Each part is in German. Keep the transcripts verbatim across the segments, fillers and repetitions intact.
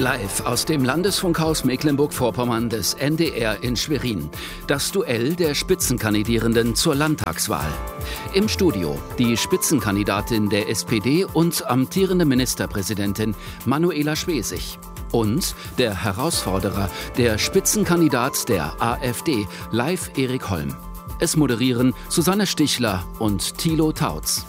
Live aus dem Landesfunkhaus Mecklenburg-Vorpommern des N D R in Schwerin. Das Duell der Spitzenkandidierenden zur Landtagswahl. Im Studio die Spitzenkandidatin der S P D und amtierende Ministerpräsidentin Manuela Schwesig. Und der Herausforderer, der Spitzenkandidat der AfD, Leif Erik Holm. Es moderieren Susanne Stichler und Thilo Tautz.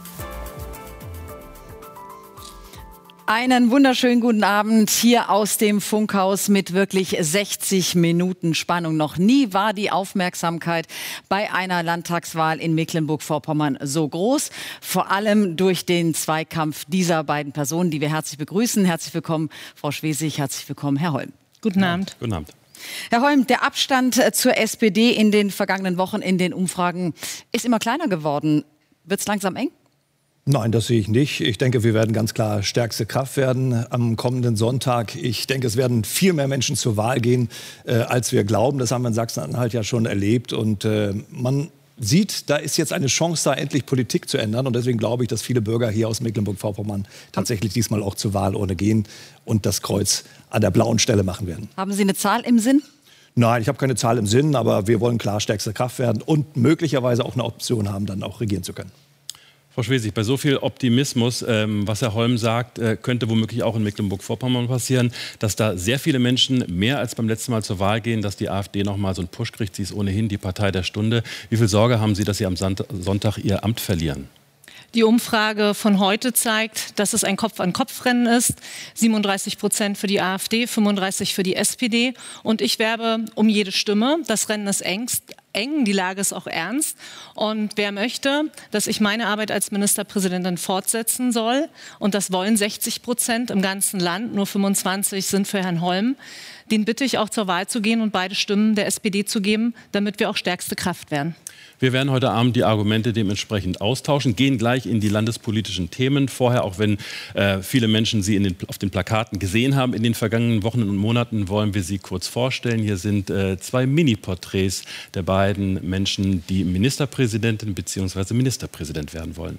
Einen wunderschönen guten Abend hier aus dem Funkhaus mit wirklich sechzig Minuten Spannung. Noch nie war die Aufmerksamkeit bei einer Landtagswahl in Mecklenburg-Vorpommern so groß. Vor allem durch den Zweikampf dieser beiden Personen, die wir herzlich begrüßen. Herzlich willkommen, Frau Schwesig. Herzlich willkommen, Herr Holm. Guten Abend. Guten Abend. Herr Holm, der Abstand zur S P D in den vergangenen Wochen in den Umfragen ist immer kleiner geworden. Wird es langsam eng? Nein, das sehe ich nicht. Ich denke, wir werden ganz klar stärkste Kraft werden am kommenden Sonntag. Ich denke, es werden viel mehr Menschen zur Wahl gehen, äh, als wir glauben. Das haben wir in Sachsen-Anhalt ja schon erlebt. Und äh, man sieht, da ist jetzt eine Chance da, endlich Politik zu ändern. Und deswegen glaube ich, dass viele Bürger hier aus Mecklenburg-Vorpommern tatsächlich diesmal auch zur Wahlurne gehen und das Kreuz an der blauen Stelle machen werden. Haben Sie eine Zahl im Sinn? Nein, ich habe keine Zahl im Sinn, aber wir wollen klar stärkste Kraft werden und möglicherweise auch eine Option haben, dann auch regieren zu können. Frau Schwesig, bei so viel Optimismus, ähm, was Herr Holm sagt, äh, könnte womöglich auch in Mecklenburg-Vorpommern passieren, dass da sehr viele Menschen mehr als beim letzten Mal zur Wahl gehen, dass die AfD noch mal so einen Push kriegt. Sie ist ohnehin die Partei der Stunde. Wie viel Sorge haben Sie, dass Sie am Sonntag Ihr Amt verlieren? Die Umfrage von heute zeigt, dass es ein Kopf-an-Kopf-Rennen ist. siebenunddreißig Prozent für die AfD, fünfunddreißig für die S P D. Und ich werbe um jede Stimme. Das Rennen ist engst. eng, die Lage ist auch ernst. Und wer möchte, dass ich meine Arbeit als Ministerpräsidentin fortsetzen soll, und das wollen sechzig Prozent im ganzen Land, nur fünfundzwanzig sind für Herrn Holm, den bitte ich auch zur Wahl zu gehen und beide Stimmen der S P D zu geben, damit wir auch stärkste Kraft werden. Wir werden heute Abend die Argumente dementsprechend austauschen, gehen gleich in die landespolitischen Themen. Vorher, auch wenn äh, viele Menschen Sie in den, auf den Plakaten gesehen haben in den vergangenen Wochen und Monaten, wollen wir Sie kurz vorstellen. Hier sind äh, zwei Mini-Porträts der beiden Menschen, die Ministerpräsidentin bzw. Ministerpräsident werden wollen.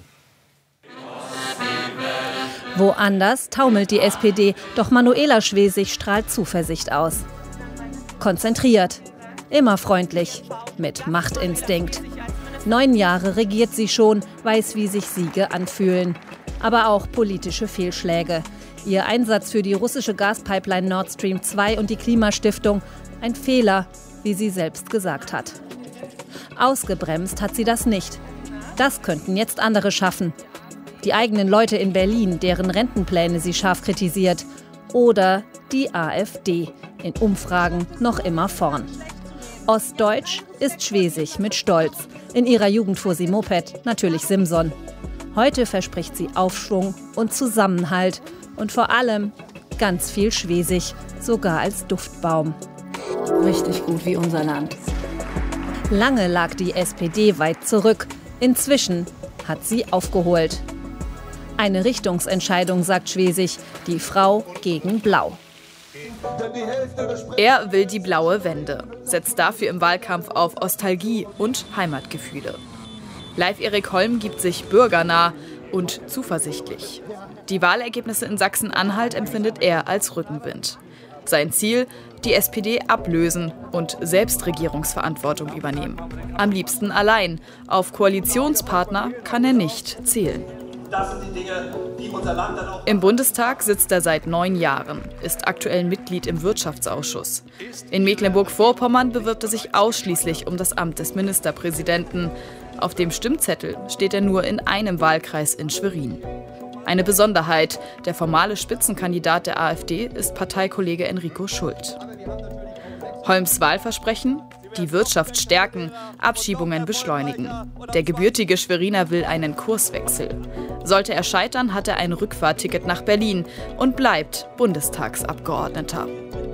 Woanders taumelt die S P D, doch Manuela Schwesig strahlt Zuversicht aus. Konzentriert, immer freundlich, mit Machtinstinkt. Neun Jahre regiert sie schon, weiß, wie sich Siege anfühlen. Aber auch politische Fehlschläge. Ihr Einsatz für die russische Gaspipeline Nord Stream zwei und die Klimastiftung, ein Fehler, wie sie selbst gesagt hat. Ausgebremst hat sie das nicht. Das könnten jetzt andere schaffen. Die eigenen Leute in Berlin, deren Rentenpläne sie scharf kritisiert. Oder die AfD, in Umfragen noch immer vorn. Ostdeutsch ist Schwesig mit Stolz. In ihrer Jugend fuhr sie Moped, natürlich Simson. Heute verspricht sie Aufschwung und Zusammenhalt. Und vor allem ganz viel Schwesig, sogar als Duftbaum. Richtig gut wie unser Land. Lange lag die S P D weit zurück. Inzwischen hat sie aufgeholt. Eine Richtungsentscheidung, sagt Schwesig, die Frau gegen Blau. Er will die blaue Wende, setzt dafür im Wahlkampf auf Ostalgie und Heimatgefühle. Leif Erik Holm gibt sich bürgernah und zuversichtlich. Die Wahlergebnisse in Sachsen-Anhalt empfindet er als Rückenwind. Sein Ziel, die S P D ablösen und selbst Regierungsverantwortung übernehmen. Am liebsten allein. Auf Koalitionspartner kann er nicht zählen. Das sind die Dinge, die unser Land dann auch... Im Bundestag sitzt er seit neun Jahren, ist aktuell Mitglied im Wirtschaftsausschuss. In Mecklenburg-Vorpommern bewirbt er sich ausschließlich um das Amt des Ministerpräsidenten. Auf dem Stimmzettel steht er nur in einem Wahlkreis in Schwerin. Eine Besonderheit, der formale Spitzenkandidat der AfD ist Parteikollege Enrico Schult. Holms Wahlversprechen? Die Wirtschaft stärken, Abschiebungen beschleunigen. Der gebürtige Schweriner will einen Kurswechsel. Sollte er scheitern, hat er ein Rückfahrticket nach Berlin und bleibt Bundestagsabgeordneter.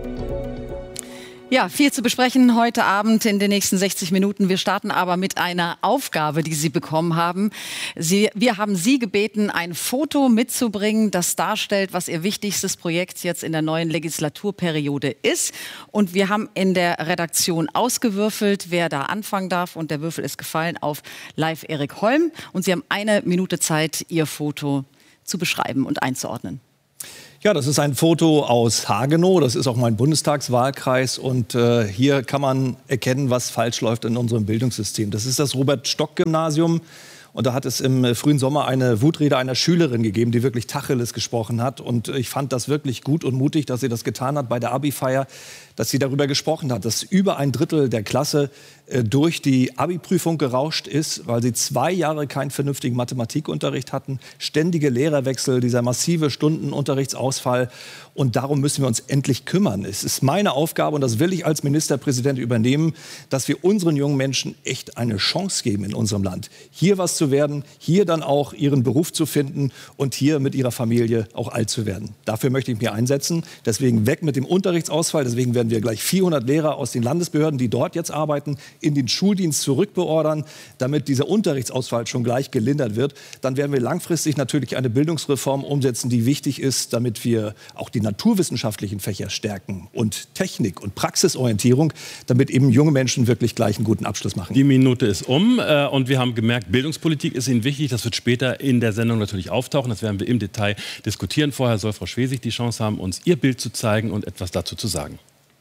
Ja, viel zu besprechen heute Abend in den nächsten sechzig Minuten. Wir starten aber mit einer Aufgabe, die Sie bekommen haben. Sie, wir haben Sie gebeten, ein Foto mitzubringen, das darstellt, was Ihr wichtigstes Projekt jetzt in der neuen Legislaturperiode ist. Und wir haben in der Redaktion ausgewürfelt, wer da anfangen darf. Und der Würfel ist gefallen auf Leif Erik Holm. Und Sie haben eine Minute Zeit, Ihr Foto zu beschreiben und einzuordnen. Ja, das ist ein Foto aus Hagenow. Das ist auch mein Bundestagswahlkreis. Und äh, hier kann man erkennen, was falsch läuft in unserem Bildungssystem. Das ist das Robert-Stock-Gymnasium. Und da hat es im frühen Sommer eine Wutrede einer Schülerin gegeben, die wirklich Tacheles gesprochen hat. Und ich fand das wirklich gut und mutig, dass sie das getan hat bei der Abi-Feier, dass sie darüber gesprochen hat, dass über ein Drittel der Klasse äh, durch die Abi-Prüfung gerauscht ist, weil sie zwei Jahre keinen vernünftigen Mathematikunterricht hatten, ständige Lehrerwechsel, dieser massive Stundenunterrichtsausfall. Und darum müssen wir uns endlich kümmern. Es ist meine Aufgabe, und das will ich als Ministerpräsident übernehmen, dass wir unseren jungen Menschen echt eine Chance geben in unserem Land, hier was zu werden, hier dann auch ihren Beruf zu finden und hier mit ihrer Familie auch alt zu werden. Dafür möchte ich mich einsetzen. Deswegen weg mit dem Unterrichtsausfall. Deswegen werden wir gleich vierhundert Lehrer aus den Landesbehörden, die dort jetzt arbeiten, in den Schuldienst zurückbeordern, damit dieser Unterrichtsausfall schon gleich gelindert wird. Dann werden wir langfristig natürlich eine Bildungsreform umsetzen, die wichtig ist, damit wir auch die naturwissenschaftlichen Fächer stärken und Technik und Praxisorientierung, damit eben junge Menschen wirklich gleich einen guten Abschluss machen. Die Minute ist um äh, und wir haben gemerkt, Bildungspolitik ist Ihnen wichtig. Das wird später in der Sendung natürlich auftauchen. Das werden wir im Detail diskutieren. Vorher soll Frau Schwesig die Chance haben, uns ihr Bild zu zeigen und etwas dazu zu sagen.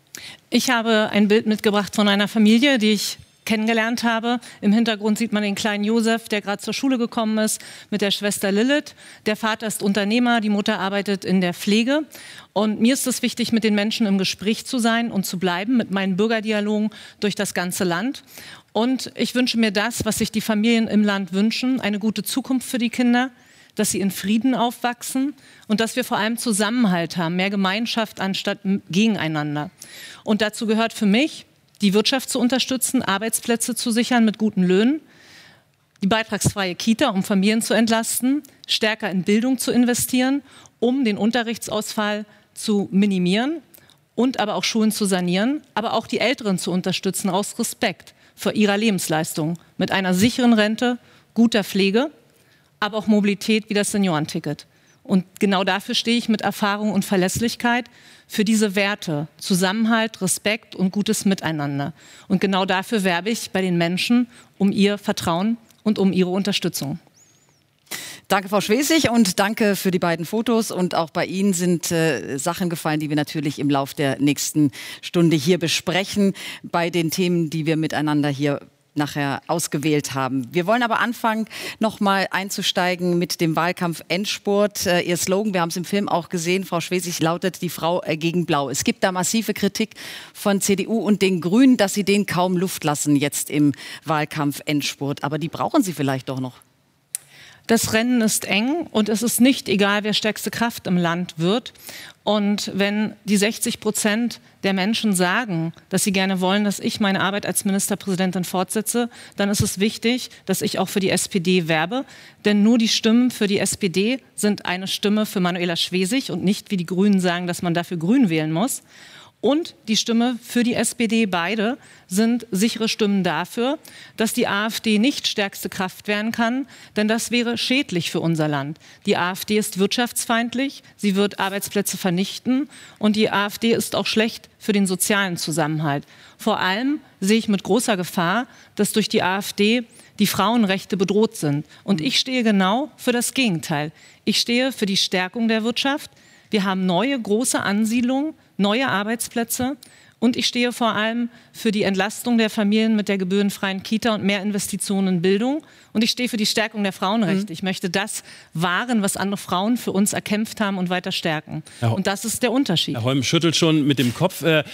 Ich habe ein Bild mitgebracht von einer Familie, die ich kennengelernt habe. Im Hintergrund sieht man den kleinen Josef, der gerade zur Schule gekommen ist, mit der Schwester Lilith. Der Vater ist Unternehmer, die Mutter arbeitet in der Pflege. Und mir ist es wichtig, mit den Menschen im Gespräch zu sein und zu bleiben, mit meinen Bürgerdialogen durch das ganze Land. Und ich wünsche mir das, was sich die Familien im Land wünschen, eine gute Zukunft für die Kinder, dass sie in Frieden aufwachsen und dass wir vor allem Zusammenhalt haben, mehr Gemeinschaft anstatt gegeneinander. Und dazu gehört für mich, die Wirtschaft zu unterstützen, Arbeitsplätze zu sichern mit guten Löhnen, die beitragsfreie Kita, um Familien zu entlasten, stärker in Bildung zu investieren, um den Unterrichtsausfall zu minimieren und aber auch Schulen zu sanieren, aber auch die Älteren zu unterstützen aus Respekt vor ihrer Lebensleistung mit einer sicheren Rente, guter Pflege, aber auch Mobilität wie das Seniorenticket. Und genau dafür stehe ich mit Erfahrung und Verlässlichkeit für diese Werte, Zusammenhalt, Respekt und gutes Miteinander. Und genau dafür werbe ich bei den Menschen um ihr Vertrauen und um ihre Unterstützung. Danke, Frau Schwesig, und danke für die beiden Fotos. Und auch bei Ihnen sind äh, Sachen gefallen, die wir natürlich im Lauf der nächsten Stunde hier besprechen, bei den Themen, die wir miteinander hier nachher ausgewählt haben. Wir wollen aber anfangen, noch mal einzusteigen mit dem Wahlkampf Endspurt. Äh, Ihr Slogan, wir haben es im Film auch gesehen, Frau Schwesig, lautet: Die Frau äh, gegen Blau. Es gibt da massive Kritik von C D U und den Grünen, dass sie denen kaum Luft lassen jetzt im Wahlkampf Endspurt. Aber die brauchen sie vielleicht doch noch. Das Rennen ist eng und es ist nicht egal, wer stärkste Kraft im Land wird. Und wenn die sechzig Prozent der Menschen sagen, dass sie gerne wollen, dass ich meine Arbeit als Ministerpräsidentin fortsetze, dann ist es wichtig, dass ich auch für die S P D werbe. Denn nur die Stimmen für die S P D sind eine Stimme für Manuela Schwesig und nicht, wie die Grünen sagen, dass man dafür Grün wählen muss. Und die Stimme für die S P D, beide, sind sichere Stimmen dafür, dass die AfD nicht stärkste Kraft werden kann, denn das wäre schädlich für unser Land. Die AfD ist wirtschaftsfeindlich, sie wird Arbeitsplätze vernichten und die AfD ist auch schlecht für den sozialen Zusammenhalt. Vor allem sehe ich mit großer Gefahr, dass durch die AfD die Frauenrechte bedroht sind. Und ich stehe genau für das Gegenteil. Ich stehe für die Stärkung der Wirtschaft. Wir haben neue große Ansiedlungen, neue Arbeitsplätze und ich stehe vor allem für die Entlastung der Familien mit der gebührenfreien Kita und mehr Investitionen in Bildung. Und ich stehe für die Stärkung der Frauenrechte. Mhm. Ich möchte das wahren, was andere Frauen für uns erkämpft haben und weiter stärken. Und das ist der Unterschied. Herr Holm schüttelt schon mit dem Kopf. Äh,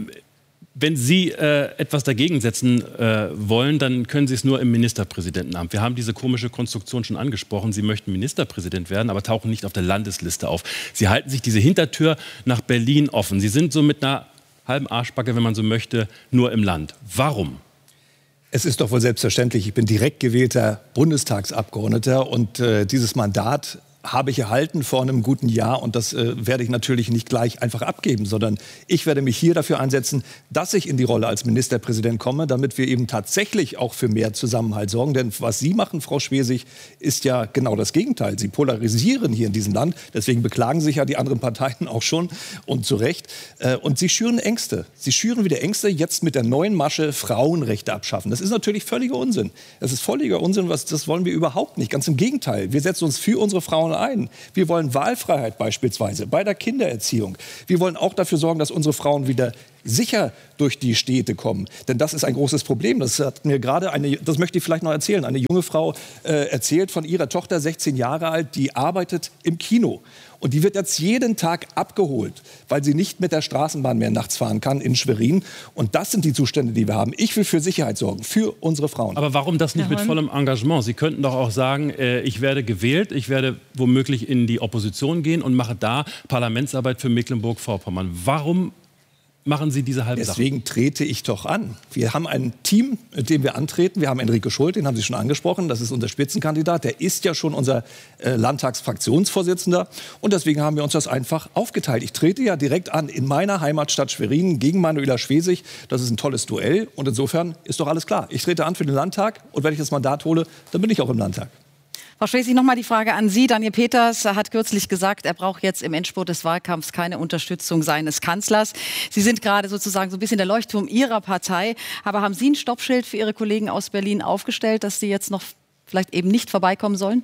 Wenn Sie äh, etwas dagegen setzen äh, wollen, dann können Sie es nur im Ministerpräsidentenamt. Wir haben diese komische Konstruktion schon angesprochen. Sie möchten Ministerpräsident werden, aber tauchen nicht auf der Landesliste auf. Sie halten sich diese Hintertür nach Berlin offen. Sie sind so mit einer halben Arschbacke, wenn man so möchte, nur im Land. Warum? Es ist doch wohl selbstverständlich. Ich bin direkt gewählter Bundestagsabgeordneter und äh, dieses Mandat habe ich erhalten vor einem guten Jahr und das äh, werde ich natürlich nicht gleich einfach abgeben, sondern ich werde mich hier dafür einsetzen, dass ich in die Rolle als Ministerpräsident komme, damit wir eben tatsächlich auch für mehr Zusammenhalt sorgen. Denn was Sie machen, Frau Schwesig, ist ja genau das Gegenteil. Sie polarisieren hier in diesem Land, deswegen beklagen sich ja die anderen Parteien auch schon und zu Recht. Äh, und Sie schüren Ängste. Sie schüren wieder Ängste, jetzt mit der neuen Masche Frauenrechte abschaffen. Das ist natürlich völliger Unsinn. Das ist völliger Unsinn, was, das wollen wir überhaupt nicht. Ganz im Gegenteil. Wir setzen uns für unsere Frauen Frauen ein. Wir wollen Wahlfreiheit beispielsweise bei der Kindererziehung. Wir wollen auch dafür sorgen, dass unsere Frauen wieder sicher durch die Städte kommen. Denn das ist ein großes Problem. Das hat mir gerade eine, das möchte ich vielleicht noch erzählen, eine junge Frau äh, erzählt von ihrer Tochter, sechzehn Jahre alt, die arbeitet im Kino. Und die wird jetzt jeden Tag abgeholt, weil sie nicht mit der Straßenbahn mehr nachts fahren kann in Schwerin. Und das sind die Zustände, die wir haben. Ich will für Sicherheit sorgen, für unsere Frauen. Aber warum das nicht mit vollem Engagement? Sie könnten doch auch sagen, äh, ich werde gewählt, ich werde womöglich in die Opposition gehen und mache da Parlamentsarbeit für Mecklenburg-Vorpommern. Warum machen Sie diese halbe Sache? Deswegen trete ich doch an. Wir haben ein Team, mit dem wir antreten. Wir haben Enrique Schult, den haben Sie schon angesprochen. Das ist unser Spitzenkandidat. Der ist ja schon unser äh, Landtagsfraktionsvorsitzender. Und deswegen haben wir uns das einfach aufgeteilt. Ich trete ja direkt an in meiner Heimatstadt Schwerin gegen Manuela Schwesig. Das ist ein tolles Duell. Und insofern ist doch alles klar. Ich trete an für den Landtag. Und wenn ich das Mandat hole, dann bin ich auch im Landtag. Frau Schwesig, noch mal die Frage an Sie. Daniel Peters hat kürzlich gesagt, er braucht jetzt im Endspurt des Wahlkampfs keine Unterstützung seines Kanzlers. Sie sind gerade sozusagen so ein bisschen der Leuchtturm Ihrer Partei. Aber haben Sie ein Stoppschild für Ihre Kollegen aus Berlin aufgestellt, dass sie jetzt noch vielleicht eben nicht vorbeikommen sollen?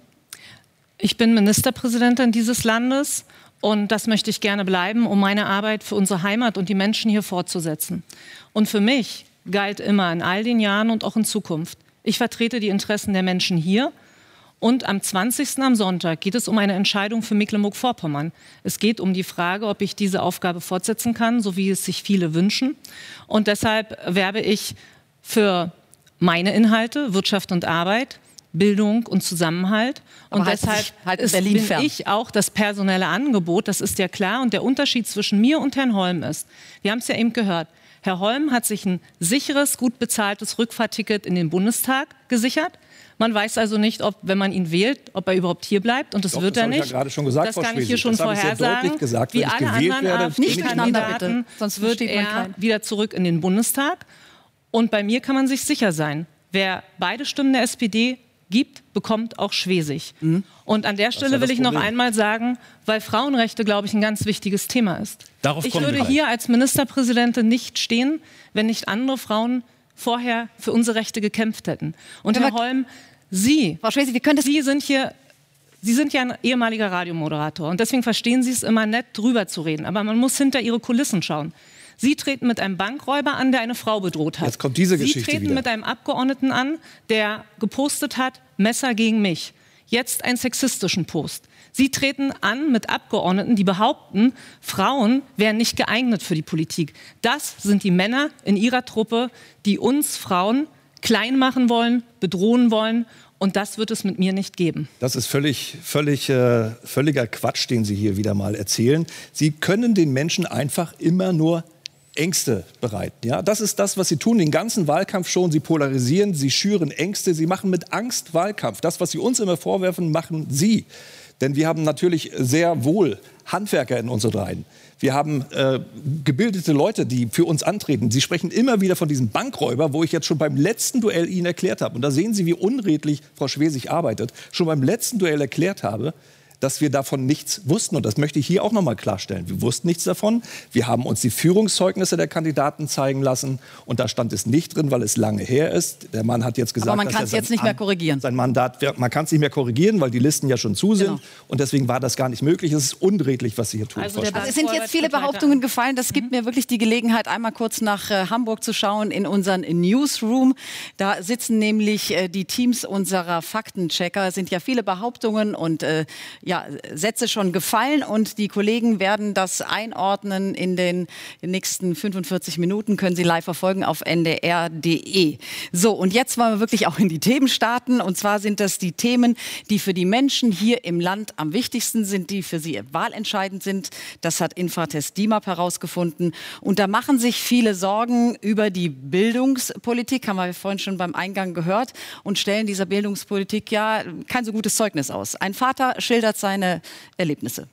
Ich bin Ministerpräsidentin dieses Landes und das möchte ich gerne bleiben, um meine Arbeit für unsere Heimat und die Menschen hier fortzusetzen. Und für mich galt immer in all den Jahren und auch in Zukunft, ich vertrete die Interessen der Menschen hier. Und am zwanzigsten am Sonntag geht es um eine Entscheidung für Mecklenburg-Vorpommern. Es geht um die Frage, ob ich diese Aufgabe fortsetzen kann, so wie es sich viele wünschen. Und deshalb werbe ich für meine Inhalte, Wirtschaft und Arbeit, Bildung und Zusammenhalt. Und deshalb halt ist, bin fern. ich auch das personelle Angebot, das ist ja klar. Und der Unterschied zwischen mir und Herrn Holm ist, wir haben es ja eben gehört, Herr Holm hat sich ein sicheres, gut bezahltes Rückfahrticket in den Bundestag gesichert. Man weiß also nicht, ob, wenn man ihn wählt, ob er überhaupt hier bleibt. Und das Doch, wird das er nicht. Ich ja gerade schon gesagt, das Frau kann Schwesig. ich hier schon vorhersagen. Gesagt, Wie alle anderen AfD-Kandidaten, sonst wird er wieder zurück in den Bundestag. Und bei mir kann man sich sicher sein, wer beide Stimmen der S P D gibt, bekommt auch Schwesig. Mhm. Und an der Stelle ja will ich Problem. noch einmal sagen, weil Frauenrechte, glaube ich, ein ganz wichtiges Thema ist. Darauf ich würde hier als Ministerpräsidentin nicht stehen, wenn nicht andere Frauen vorher für unsere Rechte gekämpft hätten. Und Herr Holm, Sie, Frau Schwesig, wir können das Sie sind hier, Sie sind ja ein ehemaliger Radiomoderator und deswegen verstehen Sie es immer nett, drüber zu reden. Aber man muss hinter Ihre Kulissen schauen. Sie treten mit einem Bankräuber an, der eine Frau bedroht hat. Jetzt kommt diese Geschichte Sie treten wieder. mit einem Abgeordneten an, der gepostet hat, Messer gegen mich. Jetzt einen sexistischen Post. Sie treten an mit Abgeordneten, die behaupten, Frauen wären nicht geeignet für die Politik. Das sind die Männer in ihrer Truppe, die uns Frauen klein machen wollen, bedrohen wollen. Und das wird es mit mir nicht geben. Das ist völlig, völlig, äh, völliger Quatsch, den Sie hier wieder mal erzählen. Sie können den Menschen einfach immer nur Ängste bereiten. Ja? Das ist das, was Sie tun, den ganzen Wahlkampf schon. Sie polarisieren, Sie schüren Ängste, Sie machen mit Angst Wahlkampf. Das, was Sie uns immer vorwerfen, machen Sie. Denn wir haben natürlich sehr wohl Handwerker in unseren Reihen. Wir haben äh, gebildete Leute, die für uns antreten. Sie sprechen immer wieder von diesem Bankräuber, wo ich jetzt schon beim letzten Duell Ihnen erklärt habe. Und da sehen Sie, wie unredlich Frau Schwesig arbeitet. Schon beim letzten Duell erklärt habe, dass wir davon nichts wussten. Und das möchte ich hier auch noch mal klarstellen. Wir wussten nichts davon. Wir haben uns die Führungszeugnisse der Kandidaten zeigen lassen. Und da stand es nicht drin, weil es lange her ist. Der Mann hat jetzt gesagt, aber man kann es jetzt nicht mehr korrigieren. Sein Mandat, man kann es nicht mehr korrigieren, weil die Listen ja schon zu sind. Genau. Und deswegen war das gar nicht möglich. Es ist unredlich, was Sie hier tun. Also, also es sind jetzt viele Behauptungen gefallen. Das gibt mhm. mir wirklich die Gelegenheit, einmal kurz nach äh, Hamburg zu schauen in unseren Newsroom. Da sitzen nämlich äh, die Teams unserer Faktenchecker. Es sind ja viele Behauptungen und äh, ja, Sätze schon gefallen und die Kollegen werden das einordnen in den nächsten fünfundvierzig Minuten. Können Sie live verfolgen auf N D R punkt D E. So, und jetzt wollen wir wirklich auch in die Themen starten. Und zwar sind das die Themen, die für die Menschen hier im Land am wichtigsten sind, die für sie wahlentscheidend sind. Das hat Infratest D I M A P herausgefunden. Und da machen sich viele Sorgen über die Bildungspolitik, haben wir vorhin schon beim Eingang gehört, und stellen dieser Bildungspolitik ja kein so gutes Zeugnis aus. Ein Vater schildert seine Erlebnisse.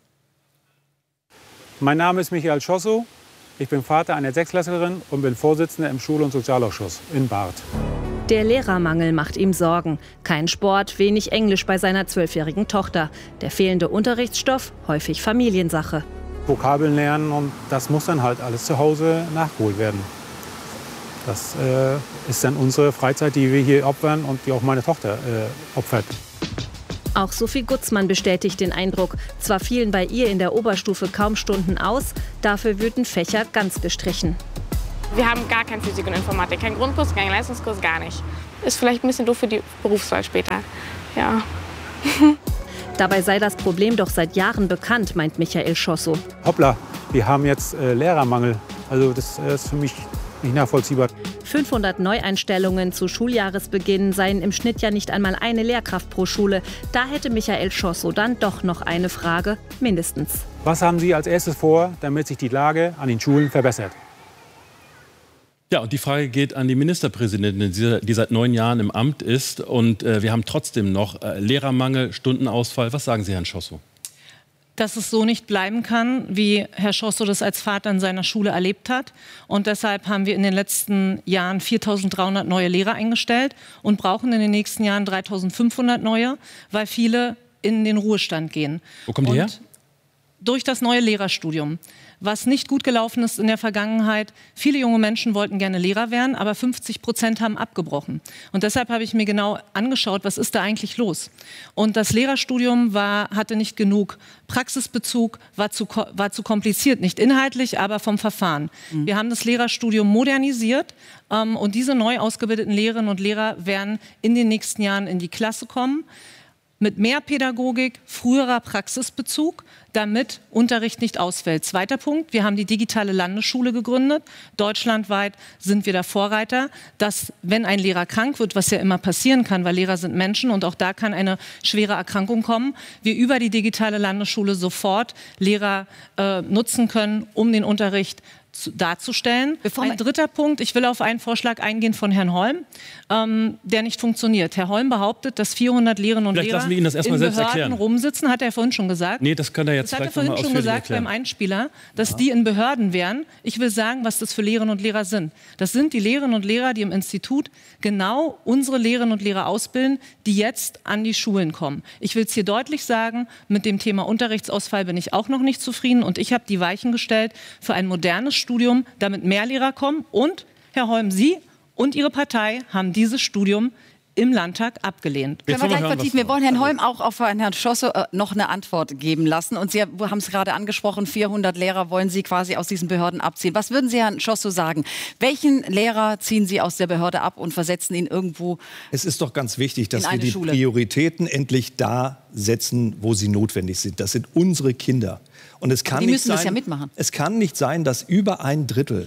Mein Name ist Michael Schossow. Ich bin Vater einer Sechsklässlerin und bin Vorsitzender im Schul- und Sozialausschuss in Barth. Der Lehrermangel macht ihm Sorgen. Kein Sport, wenig Englisch bei seiner zwölfjährigen Tochter. Der fehlende Unterrichtsstoff, häufig Familiensache. Vokabeln lernen und das muss dann halt alles zu Hause nachgeholt werden. Das äh, ist dann unsere Freizeit, die wir hier opfern und die auch meine Tochter äh, opfert. Auch Sophie Gutzmann bestätigt den Eindruck. Zwar fielen bei ihr in der Oberstufe kaum Stunden aus, dafür würden Fächer ganz gestrichen. Wir haben gar kein Physik und Informatik, kein Grundkurs, kein Leistungskurs, gar nicht. Ist vielleicht ein bisschen doof für die Berufswahl später. Ja. Dabei sei das Problem doch seit Jahren bekannt, meint Michael Schosso. Hoppla, wir haben jetzt äh, Lehrermangel. Also das äh, ist für mich nicht nachvollziehbar. fünfhundert Neueinstellungen zu Schuljahresbeginn seien im Schnitt ja nicht einmal eine Lehrkraft pro Schule. Da hätte Michael Schosso dann doch noch eine Frage, mindestens. Was haben Sie als erstes vor, damit sich die Lage an den Schulen verbessert? Ja, und die Frage geht an die Ministerpräsidentin, die, die seit neun Jahren im Amt ist. Und äh, wir haben trotzdem noch äh, Lehrermangel, Stundenausfall. Was sagen Sie, Herrn Schosso? Dass es so nicht bleiben kann, wie Herr Schosso das als Vater in seiner Schule erlebt hat. Und deshalb haben wir in den letzten Jahren viertausenddreihundert neue Lehrer eingestellt und brauchen in den nächsten Jahren dreitausendfünfhundert neue, weil viele in den Ruhestand gehen. Wo kommen die her? Durch das neue Lehrerstudium. Was nicht gut gelaufen ist in der Vergangenheit, viele junge Menschen wollten gerne Lehrer werden, aber fünfzig Prozent haben abgebrochen. Und deshalb habe ich mir genau angeschaut, was ist da eigentlich los? Und das Lehrerstudium war, hatte nicht genug Praxisbezug, war zu, war zu kompliziert, nicht inhaltlich, aber vom Verfahren. Mhm. Wir haben das Lehrerstudium modernisiert ähm, und diese neu ausgebildeten Lehrerinnen und Lehrer werden in den nächsten Jahren in die Klasse kommen. Mit mehr Pädagogik, früherer Praxisbezug, damit Unterricht nicht ausfällt. Zweiter Punkt, wir haben die digitale Landesschule gegründet. Deutschlandweit sind wir der Vorreiter, dass, wenn ein Lehrer krank wird, was ja immer passieren kann, weil Lehrer sind Menschen und auch da kann eine schwere Erkrankung kommen, wir über die digitale Landesschule sofort Lehrer äh, nutzen können, um den Unterricht zu, darzustellen. Bevor ein dritter Punkt, ich will auf einen Vorschlag eingehen von Herrn Holm, ähm, der nicht funktioniert. Herr Holm behauptet, dass vierhundert Lehrerinnen und Vielleicht Lehrer lassen wir Ihnen das erstmal in selbst Behörden erklären. rumsitzen, hat er vorhin schon gesagt. Nee, das kann er jetzt Das hat er vielleicht noch vorhin mal schon ausführlich gesagt erklären. beim Einspieler, dass Ja. die in Behörden wären. Ich will sagen, was das für Lehrerinnen und Lehrer sind. Das sind die Lehrerinnen und Lehrer, die im Institut genau unsere Lehrerinnen und Lehrer ausbilden, die jetzt an die Schulen kommen. Ich will es hier deutlich sagen, mit dem Thema Unterrichtsausfall bin ich auch noch nicht zufrieden und ich habe die Weichen gestellt für ein modernes Studium, damit mehr Lehrer kommen. Und, Herr Holm, Sie und Ihre Partei haben dieses Studium im Landtag abgelehnt. Können wir gleich vertiefen. Wir wollen Herrn Holm auch auf Herrn Schosso äh, noch eine Antwort geben lassen. Und Sie haben es gerade angesprochen, vierhundert Lehrer wollen Sie quasi aus diesen Behörden abziehen. Was würden Sie Herrn Schosso sagen? Welchen Lehrer ziehen Sie aus der Behörde ab und versetzen ihn irgendwo? Es ist doch ganz wichtig, dass in wir eine die Schule? Prioritäten endlich da setzen, wo sie notwendig sind. Das sind unsere Kinder. Und es kann die nicht müssen sein, das ja mitmachen. Es kann nicht sein, dass über ein Drittel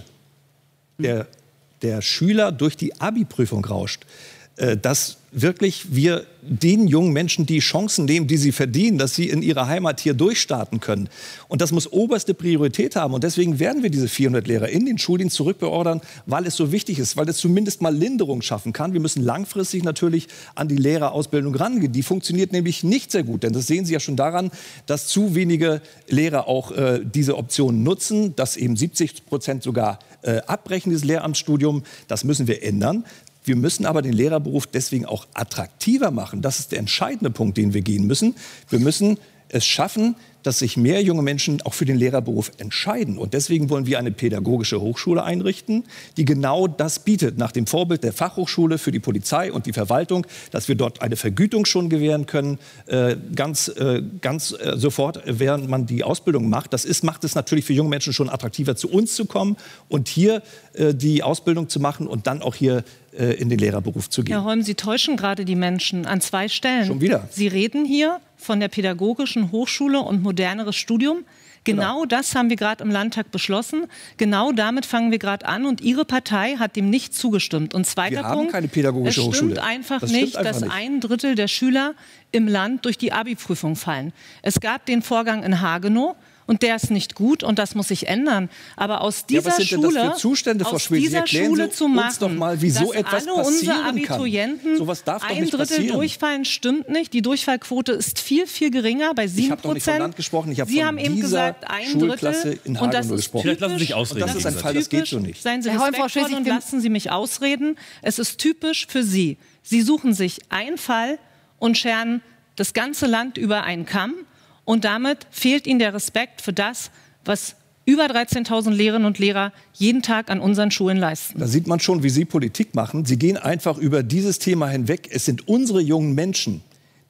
der, der Schüler durch die Abi-Prüfung rauscht. Äh, dass wirklich wir den jungen Menschen die Chancen nehmen, die sie verdienen, dass sie in ihrer Heimat hier durchstarten können. Und das muss oberste Priorität haben. Und deswegen werden wir diese vierhundert Lehrer in den Schuldienst zurückbeordern, weil es so wichtig ist, weil es zumindest mal Linderung schaffen kann. Wir müssen langfristig natürlich an die Lehrerausbildung rangehen. Die funktioniert nämlich nicht sehr gut. Denn das sehen Sie ja schon daran, dass zu wenige Lehrer auch äh, diese Option nutzen, dass eben siebzig Prozent sogar äh, abbrechen, dieses Lehramtsstudium. Das müssen wir ändern. Wir müssen aber den Lehrerberuf deswegen auch attraktiver machen. Das ist der entscheidende Punkt, den wir gehen müssen. Wir müssen es schaffen, dass sich mehr junge Menschen auch für den Lehrerberuf entscheiden. Und deswegen wollen wir eine pädagogische Hochschule einrichten, die genau das bietet, nach dem Vorbild der Fachhochschule für die Polizei und die Verwaltung, dass wir dort eine Vergütung schon gewähren können, äh, ganz, äh, ganz äh, sofort, während man die Ausbildung macht. Das ist, macht es natürlich für junge Menschen schon attraktiver, zu uns zu kommen und hier äh, die Ausbildung zu machen und dann auch hier äh, in den Lehrerberuf zu gehen. Herr Holm, Sie täuschen gerade die Menschen an zwei Stellen. Schon wieder. Sie reden hier von der pädagogischen Hochschule und moderneres Studium. Genau, genau. Das haben wir gerade im Landtag beschlossen. Genau damit fangen wir gerade an. Und Ihre Partei hat dem nicht zugestimmt. Und zweiter wir haben Punkt, keine pädagogische es stimmt Hochschule. einfach das nicht, stimmt einfach dass nicht. ein Drittel der Schüler im Land durch die Abi-Prüfung fallen. Es gab den Vorgang in Hagenow. Und der ist nicht gut und das muss sich ändern. Aber aus dieser ja, was sind denn Schule, das für Zustände, Frau aus Schwede? dieser Sie Schule Sie zu machen, uns doch mal, wie so etwas alle unsere passieren Abiturienten kann. Sowas darf doch ein nicht Drittel passieren. durchfallen, stimmt nicht. Die Durchfallquote ist viel, viel geringer, bei sieben Prozent. Ich habe doch nicht vom Land gesprochen, ich habe Sie von haben eben dieser gesagt, ein Schulklasse Drittel. in Und das Hagenow ist gesprochen. Vielleicht lassen Sie sich ausreden. Und das ist ein Fall, das geht so nicht. Seien Sie Herr Holm, Frau respektvoll Schwesig, und wir- lassen Sie mich ausreden. Es ist typisch für Sie. Sie suchen sich einen Fall und scheren das ganze Land über einen Kamm. Und damit fehlt Ihnen der Respekt für das, was über dreizehntausend Lehrerinnen und Lehrer jeden Tag an unseren Schulen leisten. Da sieht man schon, wie Sie Politik machen. Sie gehen einfach über dieses Thema hinweg. Es sind unsere jungen Menschen,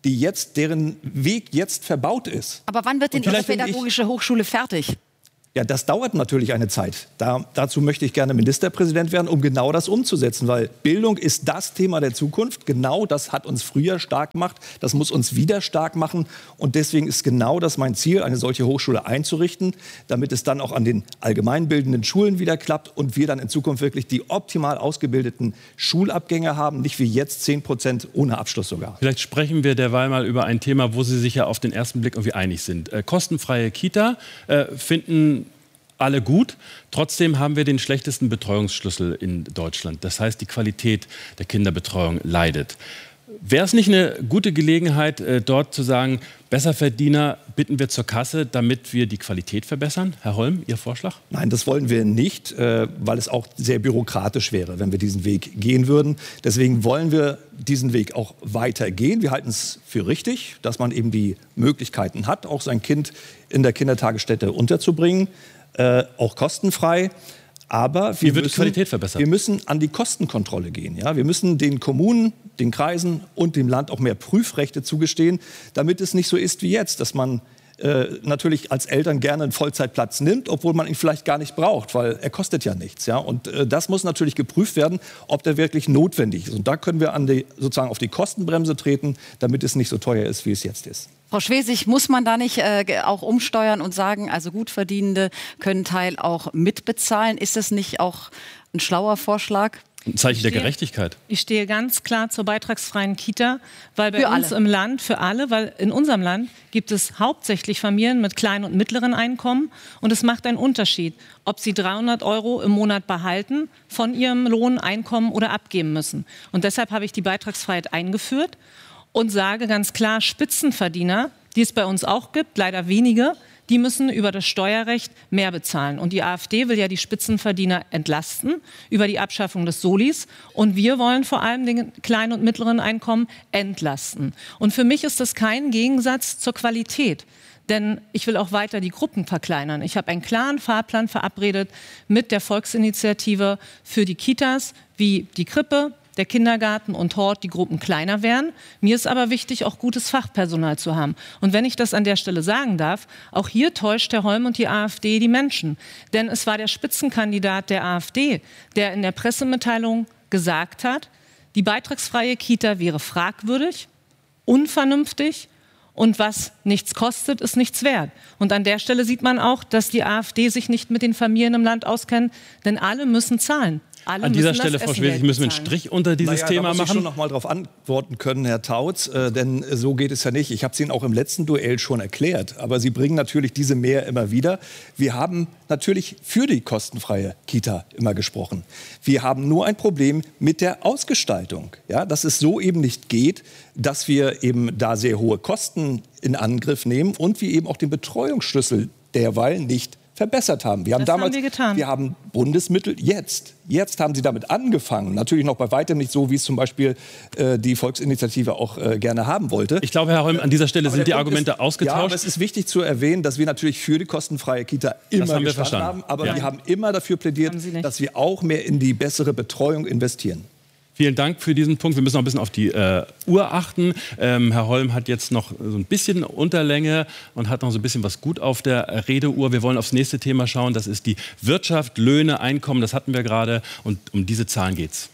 die jetzt, deren Weg jetzt verbaut ist. Aber wann wird denn Und Ihre vielleicht bin ich- pädagogische Hochschule fertig? Ja, das dauert natürlich eine Zeit. Da, dazu möchte ich gerne Ministerpräsident werden, um genau das umzusetzen. Weil Bildung ist das Thema der Zukunft. Genau das hat uns früher stark gemacht. Das muss uns wieder stark machen. Und deswegen ist genau das mein Ziel, eine solche Hochschule einzurichten, damit es dann auch an den allgemeinbildenden Schulen wieder klappt und wir dann in Zukunft wirklich die optimal ausgebildeten Schulabgänger haben. Nicht wie jetzt zehn Prozent ohne Abschluss sogar. Vielleicht sprechen wir derweil mal über ein Thema, wo Sie sich ja auf den ersten Blick irgendwie einig sind. Äh, kostenfreie Kita äh, finden alle gut. Trotzdem haben wir den schlechtesten Betreuungsschlüssel in Deutschland. Das heißt, die Qualität der Kinderbetreuung leidet. Wäre es nicht eine gute Gelegenheit, äh, dort zu sagen, Besserverdiener bitten wir zur Kasse, damit wir die Qualität verbessern? Herr Holm, Ihr Vorschlag? Nein, das wollen wir nicht, äh, weil es auch sehr bürokratisch wäre, wenn wir diesen Weg gehen würden. Deswegen wollen wir diesen Weg auch weiter gehen. Wir halten es für richtig, dass man eben die Möglichkeiten hat, auch sein Kind in der Kindertagesstätte unterzubringen, äh, auch kostenfrei. Aber wir Wie wird die müssen, Qualität verbessert? wir müssen an die Kostenkontrolle gehen. Ja? Wir müssen den Kommunen, den Kreisen und dem Land auch mehr Prüfrechte zugestehen, damit es nicht so ist wie jetzt, dass man äh, natürlich als Eltern gerne einen Vollzeitplatz nimmt, obwohl man ihn vielleicht gar nicht braucht, weil er kostet ja nichts. Ja? Und äh, das muss natürlich geprüft werden, ob der wirklich notwendig ist. Und da können wir an die, sozusagen auf die Kostenbremse treten, damit es nicht so teuer ist, wie es jetzt ist. Frau Schwesig, muss man da nicht äh, auch umsteuern und sagen, also Gutverdienende können Teil auch mitbezahlen? Ist das nicht auch ein schlauer Vorschlag? Ein Zeichen der stehe- Gerechtigkeit. Ich stehe ganz klar zur beitragsfreien Kita, weil bei Für uns alle. im Land, für alle, weil in unserem Land gibt es hauptsächlich Familien mit kleinen und mittleren Einkommen und es macht einen Unterschied, ob sie dreihundert Euro im Monat behalten von ihrem Lohn, Einkommen oder abgeben müssen. Und deshalb habe ich die Beitragsfreiheit eingeführt und sage ganz klar, Spitzenverdiener, die es bei uns auch gibt, leider wenige, die müssen über das Steuerrecht mehr bezahlen. Und die AfD will ja die Spitzenverdiener entlasten über die Abschaffung des Solis. Und wir wollen vor allem den kleinen und mittleren Einkommen entlasten. Und für mich ist das kein Gegensatz zur Qualität. Denn ich will auch weiter die Gruppen verkleinern. Ich habe einen klaren Fahrplan verabredet mit der Volksinitiative für die Kitas, wie die Krippe, der Kindergarten und Hort die Gruppen kleiner werden. Mir ist aber wichtig, auch gutes Fachpersonal zu haben. Und wenn ich das an der Stelle sagen darf, auch hier täuscht Herr Holm und die AfD die Menschen. Denn es war der Spitzenkandidat der AfD, der in der Pressemitteilung gesagt hat, die beitragsfreie Kita wäre fragwürdig, unvernünftig und was nichts kostet, ist nichts wert. Und an der Stelle sieht man auch, dass die AfD sich nicht mit den Familien im Land auskennt, denn alle müssen zahlen. Alle An dieser müssen das Stelle, Frau Essengeld Schwesig, müssen wir einen bezahlen. Strich unter dieses Naja, Thema da muss ich machen. schon noch mal darauf antworten können, Herr Tautz, äh, denn äh, so geht es ja nicht. Ich habe es Ihnen auch im letzten Duell schon erklärt, aber Sie bringen natürlich diese Mehr immer wieder. Wir haben natürlich für die kostenfreie Kita immer gesprochen. Wir haben nur ein Problem mit der Ausgestaltung, ja, dass es so eben nicht geht, dass wir eben da sehr hohe Kosten in Angriff nehmen und wir eben auch den Betreuungsschlüssel derweil nicht verbessert haben. Wir haben Das haben damals, wir getan. wir haben Bundesmittel jetzt. Jetzt haben sie damit angefangen. Natürlich noch bei weitem nicht so, wie es zum Beispiel äh, die Volksinitiative auch äh, gerne haben wollte. Ich glaube, Herr Holm, an dieser Stelle Aber sind die der Punkt Argumente ist, Ja, ausgetauscht. aber es ist wichtig zu erwähnen, dass wir natürlich für die kostenfreie Kita immer haben wir gestanden verstanden. haben. Aber Ja. wir haben immer dafür plädiert, Haben Sie nicht. dass wir auch mehr in die bessere Betreuung investieren. Vielen Dank für diesen Punkt. Wir müssen noch ein bisschen auf die äh, Uhr achten. Ähm, Herr Holm hat jetzt noch so ein bisschen Unterlänge und hat noch so ein bisschen was gut auf der Redeuhr. Wir wollen aufs nächste Thema schauen. Das ist die Wirtschaft, Löhne, Einkommen. Das hatten wir gerade. Und um diese Zahlen geht's.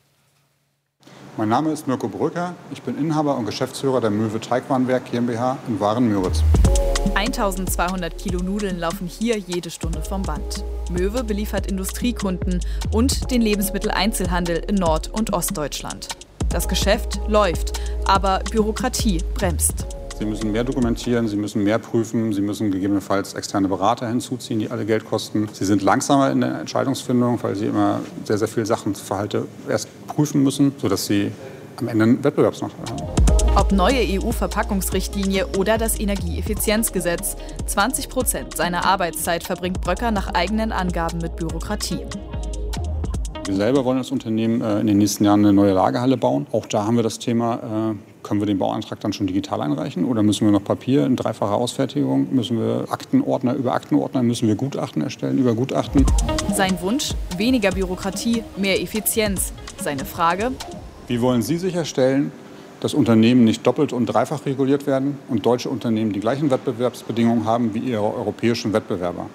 Mein Name ist Mirko Brücker. Ich bin Inhaber und Geschäftsführer der Möwe Teigwarenwerk GmbH in Waren-Müritz. eintausendzweihundert Kilo Nudeln laufen hier jede Stunde vom Band. Möwe beliefert Industriekunden und den Lebensmitteleinzelhandel in Nord- und Ostdeutschland. Das Geschäft läuft, aber Bürokratie bremst. Sie müssen mehr dokumentieren, Sie müssen mehr prüfen, Sie müssen gegebenenfalls externe Berater hinzuziehen, die alle Geld kosten. Sie sind langsamer in der Entscheidungsfindung, weil Sie immer sehr, sehr viele Sachen zu Verhalte erst prüfen müssen, sodass Sie am Ende einen Wettbewerbsnachteil haben. Ob neue E U-Verpackungsrichtlinie oder das Energieeffizienzgesetz, zwanzig Prozent seiner Arbeitszeit verbringt Bröcker nach eigenen Angaben mit Bürokratie. Wir selber wollen als Unternehmen äh, in den nächsten Jahren eine neue Lagerhalle bauen. Auch da haben wir das Thema, äh, können wir den Bauantrag dann schon digital einreichen oder müssen wir noch Papier in dreifacher Ausfertigung, müssen wir Aktenordner über Aktenordner, müssen wir Gutachten erstellen über Gutachten. Sein Wunsch? Weniger Bürokratie, mehr Effizienz. Seine Frage? Wie wollen Sie sicherstellen, dass Unternehmen nicht doppelt und dreifach reguliert werden und deutsche Unternehmen die gleichen Wettbewerbsbedingungen haben wie ihre europäischen Wettbewerber.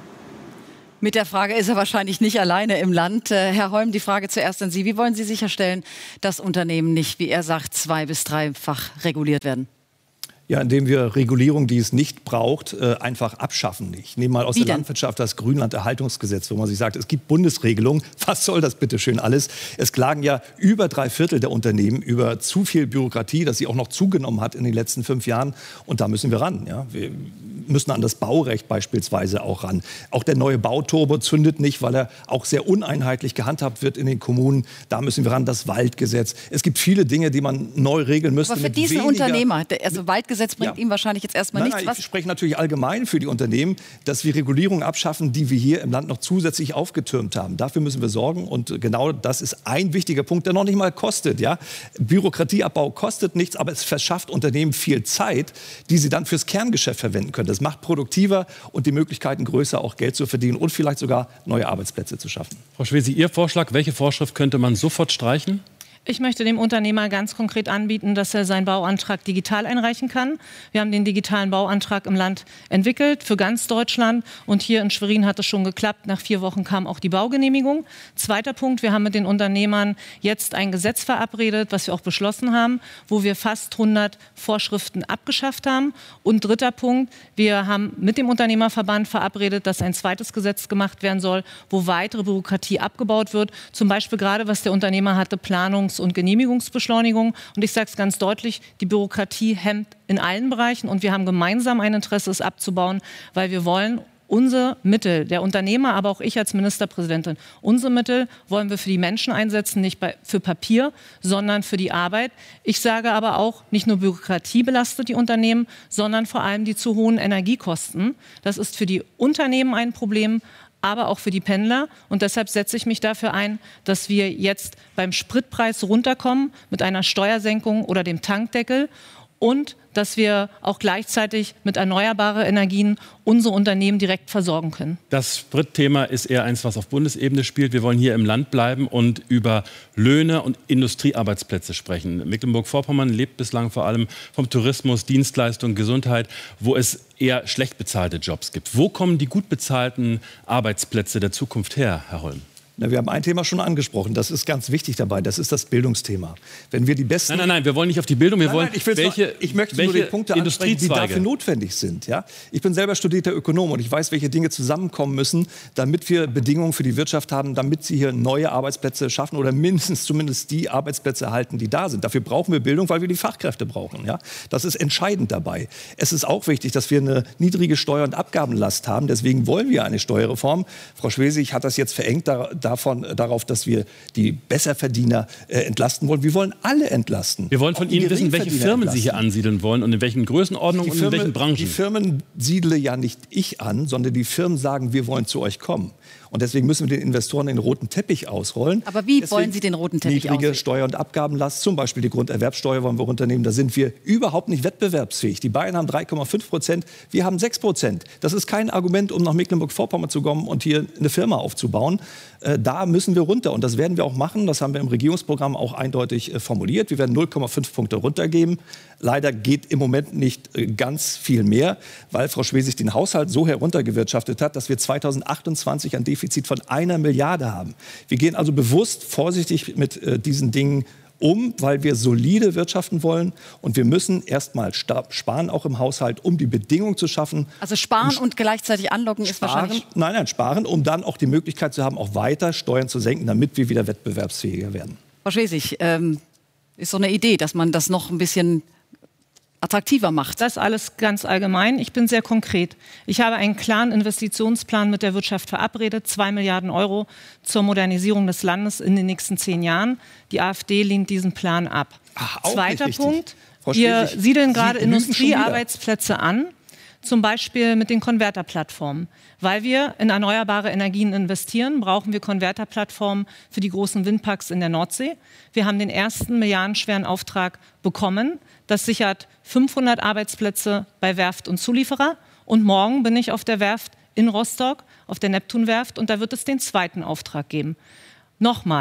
Mit der Frage ist er wahrscheinlich nicht alleine im Land. Äh, Herr Holm, die Frage zuerst an Sie. Wie wollen Sie sicherstellen, dass Unternehmen nicht, wie er sagt, zwei- bis dreifach reguliert werden? Ja, indem wir Regulierung, die es nicht braucht, einfach abschaffen. Ich nehme mal aus der Landwirtschaft das Grünlanderhaltungsgesetz, wo man sich sagt, es gibt Bundesregelungen. Was soll das bitte schön alles? Es klagen ja über drei Viertel der Unternehmen über zu viel Bürokratie, dass sie auch noch zugenommen hat in den letzten fünf Jahren. Und da müssen wir ran. Ja? Wir müssen an das Baurecht beispielsweise auch ran. Auch der neue Bauturbo zündet nicht, weil er auch sehr uneinheitlich gehandhabt wird in den Kommunen. Da müssen wir ran. Das Waldgesetz. Es gibt viele Dinge, die man neu regeln müsste. Aber für diesen Unternehmer, also Waldgesetz bringt ja. ihm wahrscheinlich jetzt erstmal nein, nichts. Nein, ich spreche natürlich allgemein für die Unternehmen, dass wir Regulierungen abschaffen, die wir hier im Land noch zusätzlich aufgetürmt haben. Dafür müssen wir sorgen und genau das ist ein wichtiger Punkt, der noch nicht mal kostet. Ja? Bürokratieabbau kostet nichts, aber es verschafft Unternehmen viel Zeit, die sie dann fürs Kerngeschäft verwenden können. Das macht produktiver und die Möglichkeiten größer, auch Geld zu verdienen und vielleicht sogar neue Arbeitsplätze zu schaffen. Frau Schwesi, Ihr Vorschlag, welche Vorschrift könnte man sofort streichen? Ich möchte dem Unternehmer ganz konkret anbieten, dass er seinen Bauantrag digital einreichen kann. Wir haben den digitalen Bauantrag im Land entwickelt für ganz Deutschland. Und hier in Schwerin hat es schon geklappt. Nach vier Wochen kam auch die Baugenehmigung. Zweiter Punkt, wir haben mit den Unternehmern jetzt ein Gesetz verabredet, was wir auch beschlossen haben, wo wir fast hundert Vorschriften abgeschafft haben. Und dritter Punkt, wir haben mit dem Unternehmerverband verabredet, dass ein zweites Gesetz gemacht werden soll, wo weitere Bürokratie abgebaut wird. Zum Beispiel gerade, was der Unternehmer hatte, Planungs- und Genehmigungsbeschleunigung. Und ich sage es ganz deutlich, die Bürokratie hemmt in allen Bereichen. Und wir haben gemeinsam ein Interesse, es abzubauen, weil wir wollen unsere Mittel, der Unternehmer, aber auch ich als Ministerpräsidentin, unsere Mittel wollen wir für die Menschen einsetzen, nicht bei, für Papier, sondern für die Arbeit. Ich sage aber auch, nicht nur Bürokratie belastet die Unternehmen, sondern vor allem die zu hohen Energiekosten. Das ist für die Unternehmen ein Problem, aber auch für die Pendler. Und deshalb setze ich mich dafür ein, dass wir jetzt beim Spritpreis runterkommen mit einer Steuersenkung oder dem Tankdeckel und dass wir auch gleichzeitig mit erneuerbaren Energien unsere Unternehmen direkt versorgen können. Das Spritthema ist eher eins, was auf Bundesebene spielt. Wir wollen hier im Land bleiben und über Löhne und Industriearbeitsplätze sprechen. Mecklenburg-Vorpommern lebt bislang vor allem vom Tourismus, Dienstleistung, Gesundheit, wo es eher schlecht bezahlte Jobs gibt. Wo kommen die gut bezahlten Arbeitsplätze der Zukunft her, Herr Holm? Na, wir haben ein Thema schon angesprochen, das ist ganz wichtig dabei, das ist das Bildungsthema. Wenn wir die besten nein, nein, nein, wir wollen nicht auf die Bildung, wir nein, wollen nein, ich, welche, noch, ich möchte nur die Punkte ansprechen, die dafür notwendig sind. Ja? Ich bin selber studierter Ökonom und ich weiß, welche Dinge zusammenkommen müssen, damit wir Bedingungen für die Wirtschaft haben, damit sie hier neue Arbeitsplätze schaffen oder mindestens zumindest die Arbeitsplätze erhalten, die da sind. Dafür brauchen wir Bildung, weil wir die Fachkräfte brauchen. Ja? Das ist entscheidend dabei. Es ist auch wichtig, dass wir eine niedrige Steuer- und Abgabenlast haben. Deswegen wollen wir eine Steuerreform. Frau Schwesig hat das jetzt verengt da, davon, darauf, dass wir die Besserverdiener äh, entlasten wollen. Wir wollen alle entlasten. Wir wollen von Ihnen wissen, welche Firmen entlasten. Sie hier ansiedeln wollen und in welchen Größenordnungen und in welchen Branchen. Die Firmen siedle ja nicht ich an, sondern die Firmen sagen, wir wollen zu euch kommen. Und deswegen müssen wir den Investoren den roten Teppich ausrollen. Aber wie deswegen wollen Sie den roten Teppich ausrollen? Niedrige Steuer- und Abgabenlast, zum Beispiel die Grunderwerbsteuer wollen wir runternehmen. Da sind wir überhaupt nicht wettbewerbsfähig. Die Bayern haben drei Komma fünf Prozent, wir haben sechs Prozent. Das ist kein Argument, um nach Mecklenburg-Vorpommern zu kommen und hier eine Firma aufzubauen. Äh, da müssen wir runter und das werden wir auch machen. Das haben wir im Regierungsprogramm auch eindeutig äh, formuliert. Wir werden null Komma fünf Punkte runtergeben. Leider geht im Moment nicht äh, ganz viel mehr, weil Frau Schwesig den Haushalt so heruntergewirtschaftet hat, dass wir zweitausendachtundzwanzig ein Defizit von einer Milliarde haben. Wir gehen also bewusst vorsichtig mit äh, diesen Dingen um, weil wir solide wirtschaften wollen. Und wir müssen erst mal sparen, auch im Haushalt, um die Bedingungen zu schaffen. Also sparen und gleichzeitig anlocken sparen, ist wahrscheinlich... Nein, nein, sparen, um dann auch die Möglichkeit zu haben, auch weiter Steuern zu senken, damit wir wieder wettbewerbsfähiger werden. Frau Schwesig, ähm, ist so eine Idee, dass man das noch ein bisschen attraktiver macht. Das alles ganz allgemein. Ich bin sehr konkret. Ich habe einen klaren Investitionsplan mit der Wirtschaft verabredet, zwei Milliarden Euro zur Modernisierung des Landes in den nächsten zehn Jahren. Die AfD lehnt diesen Plan ab. Ach, Zweiter Punkt, wir siedeln gerade Industriearbeitsplätze an, zum Beispiel mit den Konverterplattformen. Weil wir in erneuerbare Energien investieren, brauchen wir Konverterplattformen für die großen Windparks in der Nordsee. Wir haben den ersten milliardenschweren Auftrag bekommen. Das sichert fünfhundert Arbeitsplätze bei Werft und Zulieferer. Und morgen bin ich auf der Werft in Rostock, auf der Neptunwerft, und da wird es den zweiten Auftrag geben. Nochmal,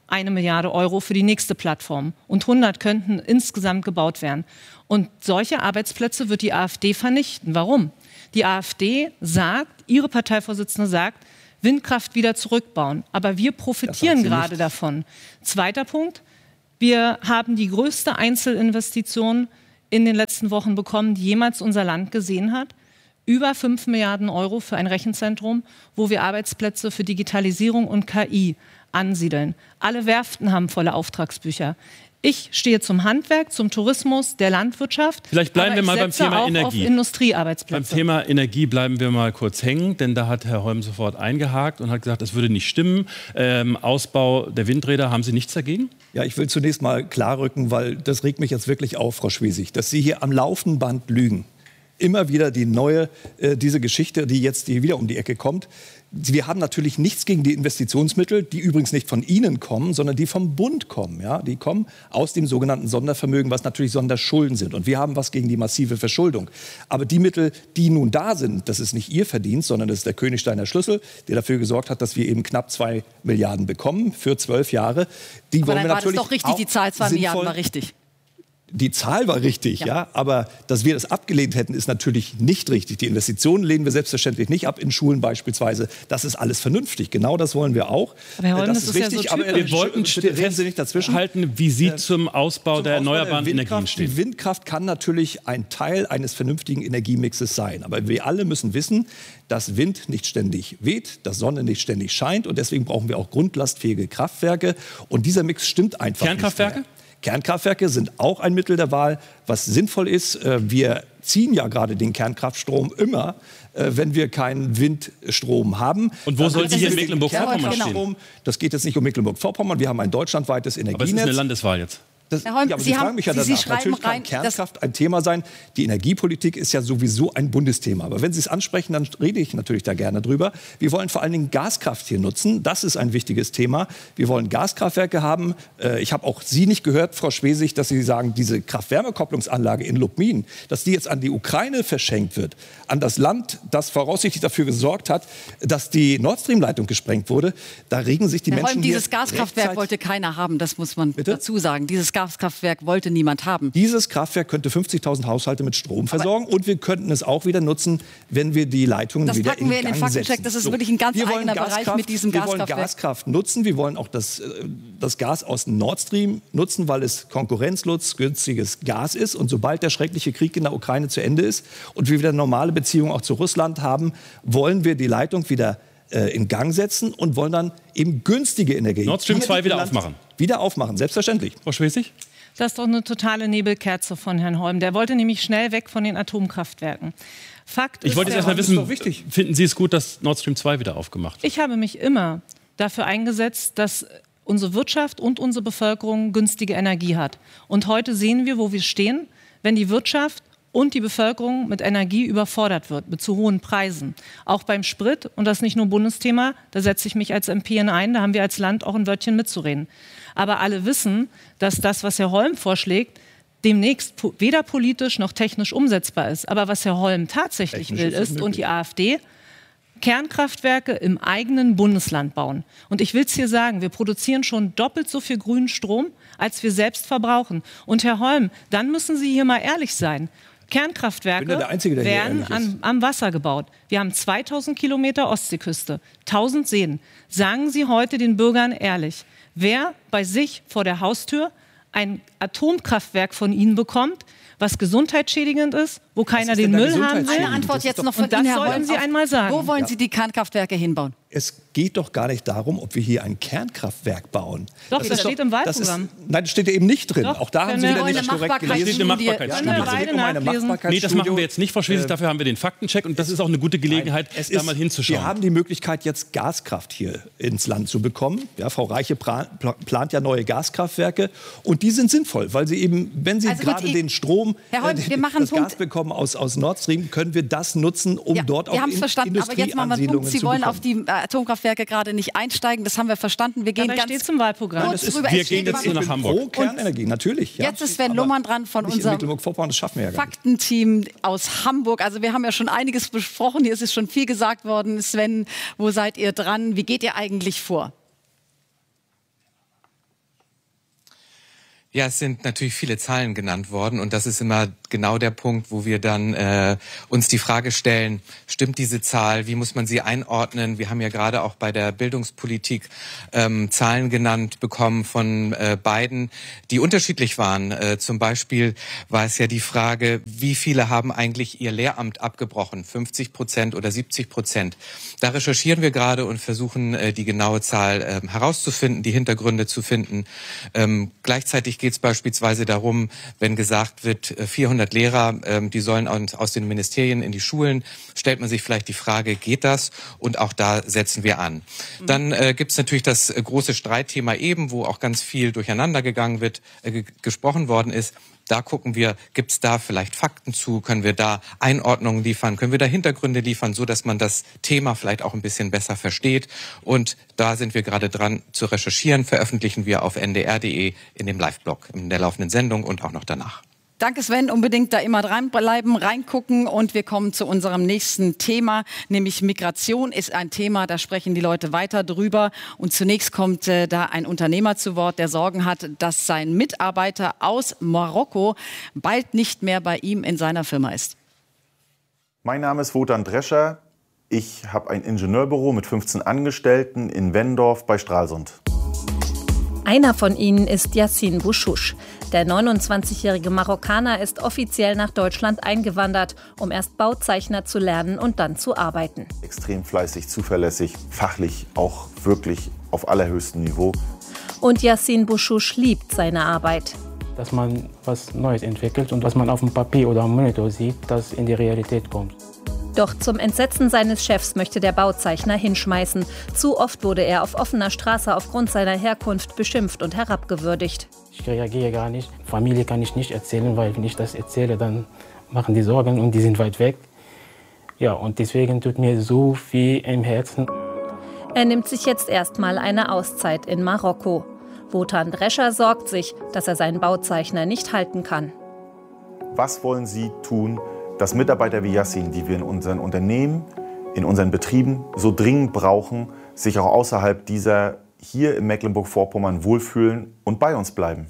eine Milliarde Euro für die nächste Plattform. Und hundert könnten insgesamt gebaut werden. Und solche Arbeitsplätze wird die AfD vernichten. Warum? Die AfD sagt, ihre Parteivorsitzende sagt, Windkraft wieder zurückbauen. Aber wir profitieren gerade davon. Zweiter Punkt, wir haben die größte Einzelinvestition in den letzten Wochen bekommen, die jemals unser Land gesehen hat. Über fünf Milliarden Euro für ein Rechenzentrum, wo wir Arbeitsplätze für Digitalisierung und K I ansiedeln. Alle Werften haben volle Auftragsbücher. Ich stehe zum Handwerk, zum Tourismus, der Landwirtschaft. Vielleicht bleiben wir mal beim Thema auch Energie. Auf Industriearbeitsplätze. Beim Thema Energie bleiben wir mal kurz hängen, denn da hat Herr Holm sofort eingehakt und hat gesagt, das würde nicht stimmen. Ähm, Ausbau der Windräder, haben Sie nichts dagegen? Ja, ich will zunächst mal klarrücken, weil das regt mich jetzt wirklich auf, Frau Schwesig, dass Sie hier am laufenden Band lügen. Immer wieder die neue, äh, diese Geschichte, die jetzt hier wieder um die Ecke kommt. Wir haben natürlich nichts gegen die Investitionsmittel, die übrigens nicht von Ihnen kommen, sondern die vom Bund kommen. Ja? Die kommen aus dem sogenannten Sondervermögen, was natürlich Sonderschulden sind. Und wir haben was gegen die massive Verschuldung. Aber die Mittel, die nun da sind, das ist nicht Ihr Verdienst, sondern das ist der Königsteiner Schlüssel, der dafür gesorgt hat, dass wir eben knapp zwei Milliarden bekommen für zwölf Jahre. Die Aber wollen dann wir war natürlich das doch richtig, die Zahl zwei Milliarden war richtig. Die Zahl war richtig, ja. Ja. Aber dass wir das abgelehnt hätten, ist natürlich nicht richtig. Die Investitionen lehnen wir selbstverständlich nicht ab, in Schulen beispielsweise. Das ist alles vernünftig. Genau das wollen wir auch. Aber Herr Holm, das, das ist ist ja wichtig. so aber Wir wollten reden Sie nicht dazwischen. halten, wie Sie zum Ausbau Zum der Ausbau erneuerbaren der Energien stehen. Die Windkraft kann natürlich ein Teil eines vernünftigen Energiemixes sein. Aber wir alle müssen wissen, dass Wind nicht ständig weht, dass Sonne nicht ständig scheint. Und deswegen brauchen wir auch grundlastfähige Kraftwerke. Und dieser Mix stimmt einfach Kernkraftwerke? nicht mehr. Kernkraftwerke sind auch ein Mittel der Wahl, was sinnvoll ist. Wir ziehen ja gerade den Kernkraftstrom immer, wenn wir keinen Windstrom haben. Und wo soll die hier in den Mecklenburg-Vorpommern Kernkraftstrom- Das geht jetzt nicht um Mecklenburg-Vorpommern. Wir haben ein deutschlandweites Aber es Energienetz. ist eine Landeswahl jetzt. Das, Herr Holm, ja, aber Sie Sie haben- fragen mich ja Sie- danach. Sie schreiben Natürlich kann rein, Kernkraft ein Thema sein. Die Energiepolitik ist ja sowieso ein Bundesthema. Aber wenn Sie es ansprechen, dann rede ich natürlich da gerne drüber. Wir wollen vor allen Dingen Gaskraft hier nutzen. Das ist ein wichtiges Thema. Wir wollen Gaskraftwerke haben. Äh, Ich habe auch Sie nicht gehört, Frau Schwesig, dass Sie sagen, diese Kraft-Wärme-Kopplungsanlage in Lubmin, dass die jetzt an die Ukraine verschenkt wird, an das Land, das voraussichtlich dafür gesorgt hat, dass die Nord Stream-Leitung gesprengt wurde. Da regen sich die Herr Menschen Holm, hier dieses Gaskraftwerk rechtzeitig- wollte keiner haben, das muss man Bitte? dazu sagen. Dieses Gaskraftwerk wollte niemand haben. Dieses Kraftwerk könnte fünfzigtausend Haushalte mit Strom versorgen und wir könnten es auch wieder nutzen, wenn wir die Leitungen Das wieder packen wir in den Gang Faktencheck. setzen. Das ist So. wirklich ein ganz Wir wollen eigener Bereich Gaskraft- mit diesem Wir wollen Gaskraftwerk. Gaskraft nutzen. Wir wollen auch das, äh, das Gas aus Nord Stream nutzen, weil es konkurrenzlos günstiges Gas ist. Und sobald der schreckliche Krieg in der Ukraine zu Ende ist und wir wieder normale Beziehungen auch zu Russland haben, wollen wir die Leitung wieder äh, in Gang setzen und wollen dann eben günstige Energie. Nord Stream Hier zwei im wieder Land aufmachen. Wieder aufmachen, selbstverständlich. Frau Schwesig? Das ist doch eine totale Nebelkerze von Herrn Holm. Der wollte nämlich schnell weg von den Atomkraftwerken. Fakt Ich ist, wollte jetzt Herr erst mal Holm, ist doch wissen, wichtig. finden Sie es gut, dass Nord Stream zwei wieder aufgemacht wird? ich habe mich immer dafür eingesetzt, dass unsere Wirtschaft und unsere Bevölkerung günstige Energie hat. Und heute sehen wir, wo wir stehen, wenn die Wirtschaft und die Bevölkerung mit Energie überfordert wird, mit zu hohen Preisen. Auch beim Sprit, und das ist nicht nur Bundesthema, da setze ich mich als M P ein, da haben wir als Land auch ein Wörtchen mitzureden. Aber alle wissen, dass das, was Herr Holm vorschlägt, demnächst po- weder politisch noch technisch umsetzbar ist. Aber was Herr Holm tatsächlich Technisch will, ist es ist, und möglich. die AfD, Kernkraftwerke im eigenen Bundesland bauen. Und ich will es hier sagen, wir produzieren schon doppelt so viel grünen Strom, als wir selbst verbrauchen. Und Herr Holm, dann müssen Sie hier mal ehrlich sein. Kernkraftwerke Ich bin ja der Einzige, der hier werden ehrlich ist. an, am Wasser gebaut. Wir haben zweitausend Kilometer Ostseeküste, tausend Seen. Sagen Sie heute den Bürgern ehrlich, wer bei sich vor der Haustür ein Atomkraftwerk von Ihnen bekommt, was gesundheitsschädigend ist, wo keiner ist den denn da Müll haben will? gesundheitsschädigend? Eine Antwort Das ist jetzt doch- noch von Und das Ihnen, Herr sollten Holm. Sie einmal sagen. Wo wollen Ja. Sie die Kernkraftwerke hinbauen? Es geht doch gar nicht darum, ob wir hier ein Kernkraftwerk bauen. Doch, Das das ist steht doch- im das ist, Wahlprogramm. Nein, das steht ja eben nicht drin. Doch, Auch da haben können Sie wir- wieder wollen nicht eine korrekt gelesen. Da steht eine Machbarkeitsstudie. Machbarkeitsstudie. Können wir Es geht beide um eine nachlesen? Machbarkeitsstudie. Nee, das machen wir jetzt nicht, Frau Schwesig. Äh, Dafür haben wir den Faktencheck. Und das ist auch eine gute Gelegenheit, Es da ist, mal hinzuschauen. wir haben die Möglichkeit, jetzt Gaskraft hier ins Land zu bekommen. Ja, Frau Reiche pra- pla- plant ja neue Gaskraftwerke. Und die sind sinnvoll, weil sie eben, wenn sie Also gut, gerade ich- den Strom, Herr Holm, äh, wir machen das Punkt. Gas bekommen aus, aus Nord Stream, können wir das nutzen, um Ja, dort auch wir haben es in verstanden, aber jetzt machen wir einen Punkt. Industrieansiedlungen Sie zu wollen bekommen. auf die äh, Atomkraftwerke gerade nicht einsteigen. Das haben wir verstanden. Wir gehen Dabei ganz steht es im Wahlprogramm. kurz Das ist- drüber. wir Es gehen steht jetzt immer- nach Hamburg. Pro Kernenergie, natürlich. Ja. Jetzt ist Sven Aber Luhmann dran von nicht in unserem Mecklenburg-Vorpommern, das schaffen wir ja gar nicht. Faktenteam aus Hamburg. Also wir haben ja schon einiges besprochen. Hier ist es schon viel gesagt worden. Sven, wo seid ihr dran? Wie geht ihr eigentlich vor? Ja, es sind natürlich viele Zahlen genannt worden und das ist immer genau der Punkt, wo wir dann äh, uns die Frage stellen, stimmt diese Zahl, wie muss man sie einordnen? Wir haben ja gerade auch bei der Bildungspolitik ähm, Zahlen genannt bekommen von äh, beiden, die unterschiedlich waren. Äh, zum Beispiel war es ja die Frage, wie viele haben eigentlich ihr Lehramt abgebrochen? fünfzig Prozent oder siebzig Prozent? Da recherchieren wir gerade und versuchen, äh, die genaue Zahl äh, herauszufinden, die Hintergründe zu finden. Ähm, gleichzeitig geht es beispielsweise darum, wenn gesagt wird, vierhundert Lehrer, ähm, die sollen aus, aus den Ministerien in die Schulen, stellt man sich vielleicht die Frage, geht das? Und auch da setzen wir an. Mhm. Dann äh, gibt es natürlich das äh, große Streitthema eben, wo auch ganz viel durcheinander gegangen wird, äh, gesprochen worden ist. Da gucken wir, gibt es da vielleicht Fakten zu, können wir da Einordnungen liefern, können wir da Hintergründe liefern, so dass man das Thema vielleicht auch ein bisschen besser versteht. Und da sind wir gerade dran zu recherchieren, veröffentlichen wir auf n d r punkt d e in dem Live-Blog, in der laufenden Sendung und auch noch danach. Danke Sven, unbedingt da immer dranbleiben, reingucken und wir kommen zu unserem nächsten Thema, nämlich Migration ist ein Thema, da sprechen die Leute weiter drüber und zunächst kommt äh, da ein Unternehmer zu Wort, der Sorgen hat, dass sein Mitarbeiter aus Marokko bald nicht mehr bei ihm in seiner Firma ist. Mein Name ist Wotan Drescher, ich habe ein Ingenieurbüro mit fünfzehn Angestellten in Wendorf bei Stralsund. Einer von ihnen ist Yassin Bouchouche. Der neunundzwanzigjährige Marokkaner ist offiziell nach Deutschland eingewandert, um erst Bauzeichner zu lernen und dann zu arbeiten. Extrem fleißig, zuverlässig, fachlich auch wirklich auf allerhöchstem Niveau. Und Yassin Bouchouche liebt seine Arbeit. Dass man was Neues entwickelt und was man auf dem Papier oder am Monitor sieht, das in die Realität kommt. Doch zum Entsetzen seines Chefs möchte der Bauzeichner hinschmeißen. Zu oft wurde er auf offener Straße aufgrund seiner Herkunft beschimpft und herabgewürdigt. Ich reagiere gar nicht. Familie kann ich nicht erzählen, weil wenn ich das erzähle, dann machen die Sorgen und die sind weit weg. Ja, und deswegen tut mir so viel im Herzen. Er nimmt sich jetzt erstmal eine Auszeit in Marokko. Wotan Drescher sorgt sich, dass er seinen Bauzeichner nicht halten kann. Was wollen Sie tun, dass Mitarbeiter wie Yassin, die wir in unseren Unternehmen, in unseren Betrieben so dringend brauchen, sich auch außerhalb dieser hier in Mecklenburg-Vorpommern wohlfühlen und bei uns bleiben?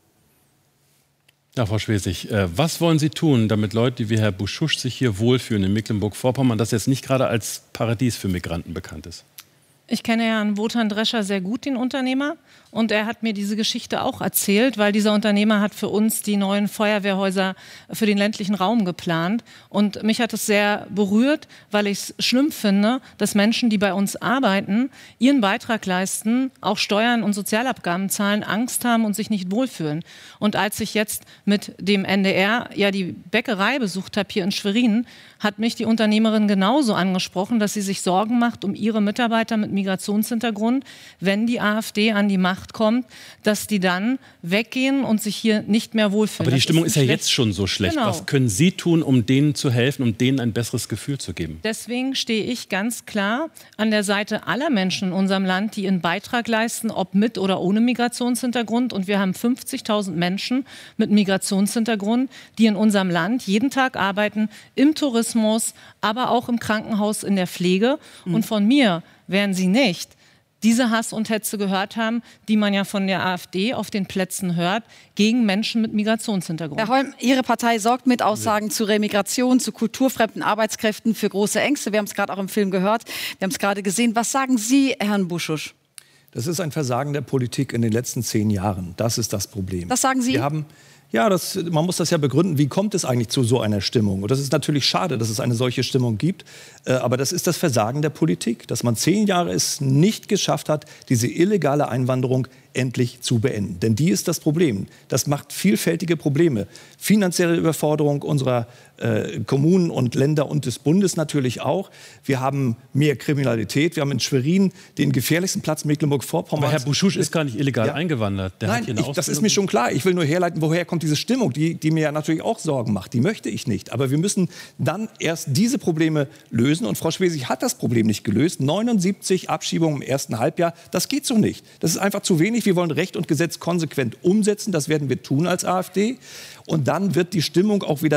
Ja, Frau Schwesig, was wollen Sie tun, damit Leute wie Herr Bouchouche sich hier wohlfühlen in Mecklenburg-Vorpommern, das jetzt nicht gerade als Paradies für Migranten bekannt ist? Ich kenne Herrn Wotan Drescher sehr gut, den Unternehmer. Und er hat mir diese Geschichte auch erzählt, weil dieser Unternehmer hat für uns die neuen Feuerwehrhäuser für den ländlichen Raum geplant. Und mich hat es sehr berührt, weil ich es schlimm finde, dass Menschen, die bei uns arbeiten, ihren Beitrag leisten, auch Steuern und Sozialabgaben zahlen, Angst haben und sich nicht wohlfühlen. Und als ich jetzt mit dem N D R ja die Bäckerei besucht habe hier in Schwerin, hat mich die Unternehmerin genauso angesprochen, dass sie sich Sorgen macht um ihre Mitarbeiter mit Migrationshintergrund, wenn die AfD an die Macht kommt, dass die dann weggehen und sich hier nicht mehr wohlfühlen. Aber die das Stimmung ist, ist ja schlecht. jetzt schon so schlecht. Genau. Was können Sie tun, um denen zu helfen, um denen ein besseres Gefühl zu geben? Deswegen stehe ich ganz klar an der Seite aller Menschen in unserem Land, die ihren Beitrag leisten, ob mit oder ohne Migrationshintergrund. Und wir haben fünfzigtausend Menschen mit Migrationshintergrund, die in unserem Land jeden Tag arbeiten, im Tourismus, aber auch im Krankenhaus, in der Pflege. Mhm. Und von mir werden sie nicht diese Hass und Hetze gehört haben, die man ja von der AfD auf den Plätzen hört, gegen Menschen mit Migrationshintergrund. Herr Holm, Ihre Partei sorgt mit Aussagen zu Remigration, zu kulturfremden Arbeitskräften für große Ängste. Wir haben es gerade auch im Film gehört, wir haben es gerade gesehen. Was sagen Sie, Herrn Bouchouche? Das ist ein Versagen der Politik in den letzten zehn Jahren. Das ist das Problem. Das sagen Sie? Wir haben Ja, das, man muss das ja begründen. Wie kommt es eigentlich zu so einer Stimmung? Und das ist natürlich schade, dass es eine solche Stimmung gibt. Äh, aber das ist das Versagen der Politik, dass man zehn Jahre es nicht geschafft hat, diese illegale Einwanderung endlich zu beenden. Denn die ist das Problem. Das macht vielfältige Probleme. Finanzielle Überforderung unserer äh, Kommunen und Länder und des Bundes natürlich auch. Wir haben mehr Kriminalität. Wir haben in Schwerin den gefährlichsten Platz Mecklenburg-Vorpommern. Aber Herr Bouchouche ist gar nicht illegal ja. eingewandert. Der Nein, hat hier eine ich, das ist mir schon klar. Ich will nur herleiten, woher kommt diese Stimmung, die, die mir ja natürlich auch Sorgen macht. Die möchte ich nicht. Aber wir müssen dann erst diese Probleme lösen. Und Frau Schwesig hat das Problem nicht gelöst. neunundsiebzig Abschiebungen im ersten Halbjahr, das geht so nicht. Das ist einfach zu wenig. Wir wollen Recht und Gesetz konsequent umsetzen. Das werden wir tun als AfD. Und dann wird die Stimmung auch wieder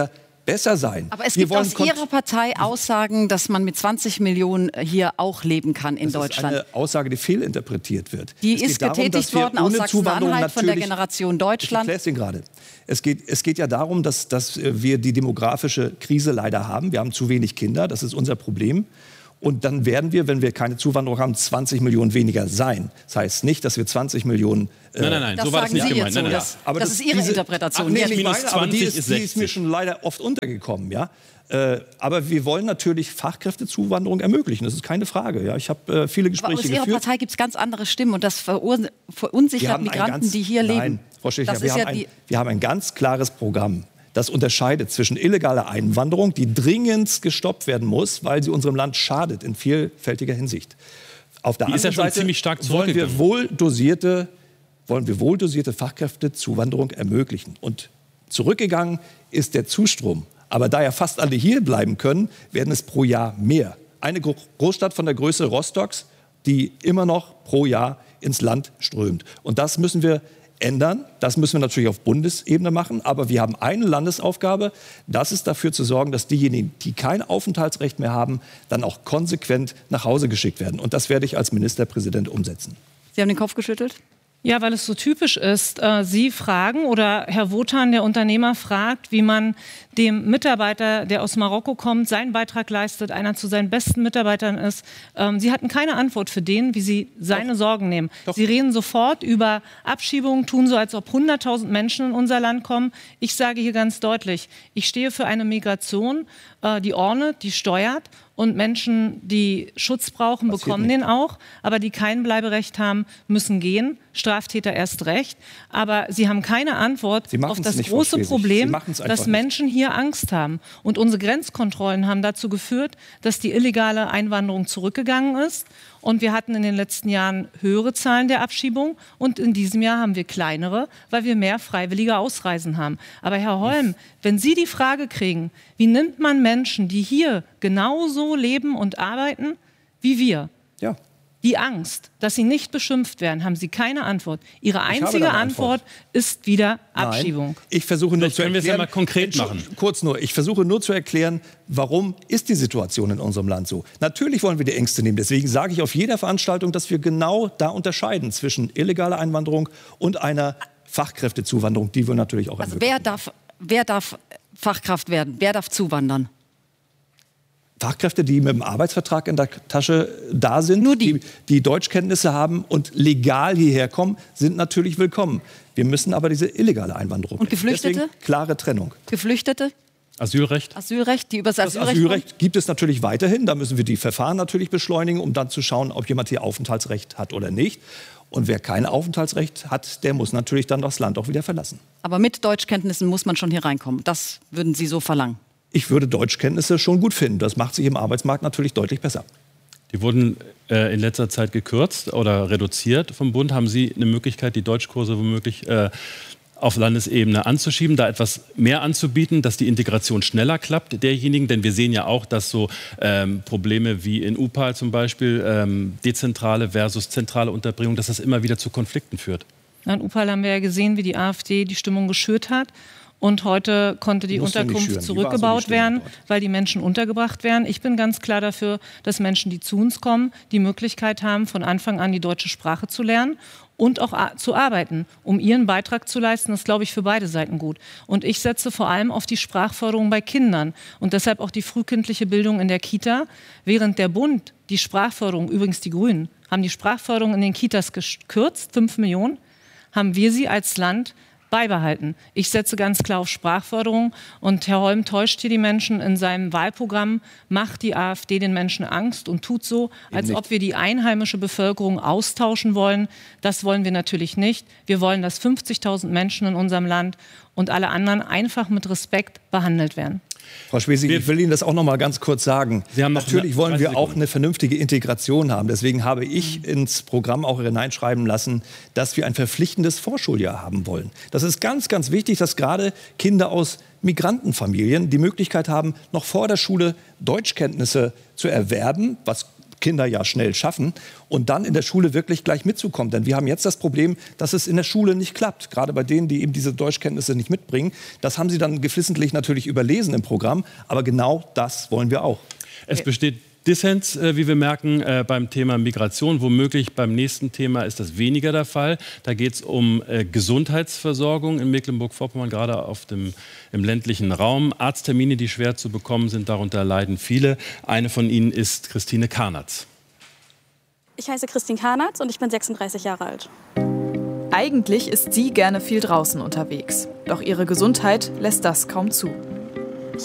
besser sein. Aber es wir gibt aus Ihrer Partei Aussagen, dass man mit zwanzig Millionen hier auch leben kann in das Deutschland. Das ist eine Aussage, die fehlinterpretiert wird. Die es ist darum, getätigt worden aus Sachsen-Anhalt von der Generation Deutschland. Ich gerade. Es geht, es geht ja darum, dass, dass wir die demografische Krise leider haben. Wir haben zu wenig Kinder, das ist unser Problem. Und dann werden wir, wenn wir keine Zuwanderung haben, zwanzig Millionen weniger sein. Das heißt nicht, dass wir zwanzig Millionen... Äh, nein, nein, nein, das so war das nicht gemeint. So. Nein, nein, das, aber das, das ist Ihre diese, Interpretation. Ach, nee, nicht meine, aber die ist, die ist mir schon leider oft untergekommen. Ja? Äh, aber wir wollen natürlich Fachkräftezuwanderung ermöglichen. Das ist keine Frage. Ja? Ich habe äh, viele Gespräche geführt. Aber aus Ihrer Partei gibt es ganz andere Stimmen. Und das verunsichert Migranten, ganz, die hier nein, leben. Frau Schächer, das wir, ist haben ja ein, die wir haben ein ganz klares Programm. Das unterscheidet zwischen illegaler Einwanderung, die dringend gestoppt werden muss, weil sie unserem Land schadet in vielfältiger Hinsicht. Auf der die anderen ist ja schon Seite ziemlich stark wollen wir wohl dosierte, wollen wir wohl dosierte Fachkräftezuwanderung ermöglichen. Und zurückgegangen ist der Zustrom. Aber da ja fast alle hier bleiben können, werden es pro Jahr mehr. Eine Großstadt von der Größe Rostocks, die immer noch pro Jahr ins Land strömt. Und das müssen wir ändern. Das müssen wir natürlich auf Bundesebene machen. Aber wir haben eine Landesaufgabe. Das ist dafür zu sorgen, dass diejenigen, die kein Aufenthaltsrecht mehr haben, dann auch konsequent nach Hause geschickt werden. Und das werde ich als Ministerpräsident umsetzen. Sie haben den Kopf geschüttelt? Ja, weil es so typisch ist. Äh, Sie fragen oder Herr Wotan, der Unternehmer, fragt, wie man dem Mitarbeiter, der aus Marokko kommt, seinen Beitrag leistet, einer zu seinen besten Mitarbeitern ist. Ähm, Sie hatten keine Antwort für den, wie Sie seine Doch. Sorgen nehmen. Doch. Sie reden sofort über Abschiebungen, tun so, als ob hunderttausend Menschen in unser Land kommen. Ich sage hier ganz deutlich, ich stehe für eine Migration, äh, die ordnet, die steuert. Und Menschen, die Schutz brauchen, Passiert bekommen nicht. den auch. Aber die kein Bleiberecht haben, müssen gehen. Straftäter erst recht. Aber sie haben keine Antwort auf das nicht, große Problem, dass Menschen hier Angst haben. Und unsere Grenzkontrollen haben dazu geführt, dass die illegale Einwanderung zurückgegangen ist. Und wir hatten in den letzten Jahren höhere Zahlen der Abschiebung. Und in diesem Jahr haben wir kleinere, weil wir mehr freiwillige Ausreisen haben. Aber Herr Holm, wenn Sie die Frage kriegen, wie nimmt man Menschen, die hier genauso leben und arbeiten wie wir, ja. die Angst, dass sie nicht beschimpft werden, haben Sie keine Antwort. Ihre einzige Antwort. Antwort ist wieder Abschiebung. Nein, ich versuche nur zu erklären, können wir es ja mal konkret machen. Kurz nur, ich versuche nur zu erklären, warum ist die Situation in unserem Land so. Natürlich wollen wir die Ängste nehmen. Deswegen sage ich auf jeder Veranstaltung, dass wir genau da unterscheiden zwischen illegaler Einwanderung und einer Fachkräftezuwanderung, die wir natürlich auch ermöglichen. Also wer darf, wer darf Fachkraft werden? Wer darf zuwandern? Fachkräfte, die mit dem Arbeitsvertrag in der Tasche da sind, Nur die. die, die Deutschkenntnisse haben und legal hierher kommen, sind natürlich willkommen. Wir müssen aber diese illegale Einwanderung. Und Geflüchtete? Deswegen klare Trennung. Geflüchtete? Asylrecht? Asylrecht, die übers Asylrecht. Das Asylrecht gibt es natürlich weiterhin. Da müssen wir die Verfahren natürlich beschleunigen, um dann zu schauen, ob jemand hier Aufenthaltsrecht hat oder nicht. Und wer kein Aufenthaltsrecht hat, der muss natürlich dann das Land auch wieder verlassen. Aber mit Deutschkenntnissen muss man schon hier reinkommen. Das würden Sie so verlangen? Ich würde Deutschkenntnisse schon gut finden. Das macht sich im Arbeitsmarkt natürlich deutlich besser. Die wurden äh, in letzter Zeit gekürzt oder reduziert vom Bund. Haben Sie eine Möglichkeit, die Deutschkurse womöglich äh, auf Landesebene anzuschieben, da etwas mehr anzubieten, dass die Integration schneller klappt derjenigen? Denn wir sehen ja auch, dass so ähm, Probleme wie in U P A L zum Beispiel, ähm, dezentrale versus zentrale Unterbringung, dass das immer wieder zu Konflikten führt. In U P A L haben wir ja gesehen, wie die AfD die Stimmung geschürt hat. Und heute konnte die Unterkunft zurückgebaut werden, weil die Menschen untergebracht werden. Ich bin ganz klar dafür, dass Menschen, die zu uns kommen, die Möglichkeit haben, von Anfang an die deutsche Sprache zu lernen und auch zu arbeiten, um ihren Beitrag zu leisten. Das ist, glaube ich, für beide Seiten gut. Und ich setze vor allem auf die Sprachförderung bei Kindern und deshalb auch die frühkindliche Bildung in der Kita. Während der Bund die Sprachförderung, übrigens die Grünen, haben die Sprachförderung in den Kitas gekürzt, fünf Millionen, haben wir sie als Land beibehalten. Ich setze ganz klar auf Sprachförderung und Herr Holm täuscht hier die Menschen in seinem Wahlprogramm, macht die AfD den Menschen Angst und tut so, als ob wir die einheimische Bevölkerung austauschen wollen. Das wollen wir natürlich nicht. Wir wollen, dass fünfzigtausend Menschen in unserem Land und alle anderen einfach mit Respekt behandelt werden. Frau Schwesig, ich will Ihnen das auch noch mal ganz kurz sagen. Natürlich wollen wir auch eine vernünftige Integration haben. Deswegen habe ich ins Programm auch hineinschreiben lassen, dass wir ein verpflichtendes Vorschuljahr haben wollen. Das ist ganz, ganz wichtig, dass gerade Kinder aus Migrantenfamilien die Möglichkeit haben, noch vor der Schule Deutschkenntnisse zu erwerben, was Kinder ja schnell schaffen und dann in der Schule wirklich gleich mitzukommen. Denn wir haben jetzt das Problem, dass es in der Schule nicht klappt. Gerade bei denen, die eben diese Deutschkenntnisse nicht mitbringen. Das haben sie dann geflissentlich natürlich überlesen im Programm. Aber genau das wollen wir auch. Es besteht Dissens, äh, wie wir merken, äh, beim Thema Migration. Womöglich beim nächsten Thema ist das weniger der Fall. Da geht es um äh, Gesundheitsversorgung in Mecklenburg-Vorpommern, gerade auf dem, im ländlichen Raum. Arzttermine, die schwer zu bekommen sind, darunter leiden viele. Eine von ihnen ist Christine Karnatz. Ich heiße Christine Karnatz und ich bin sechsunddreißig Jahre alt. Eigentlich ist sie gerne viel draußen unterwegs. Doch ihre Gesundheit lässt das kaum zu.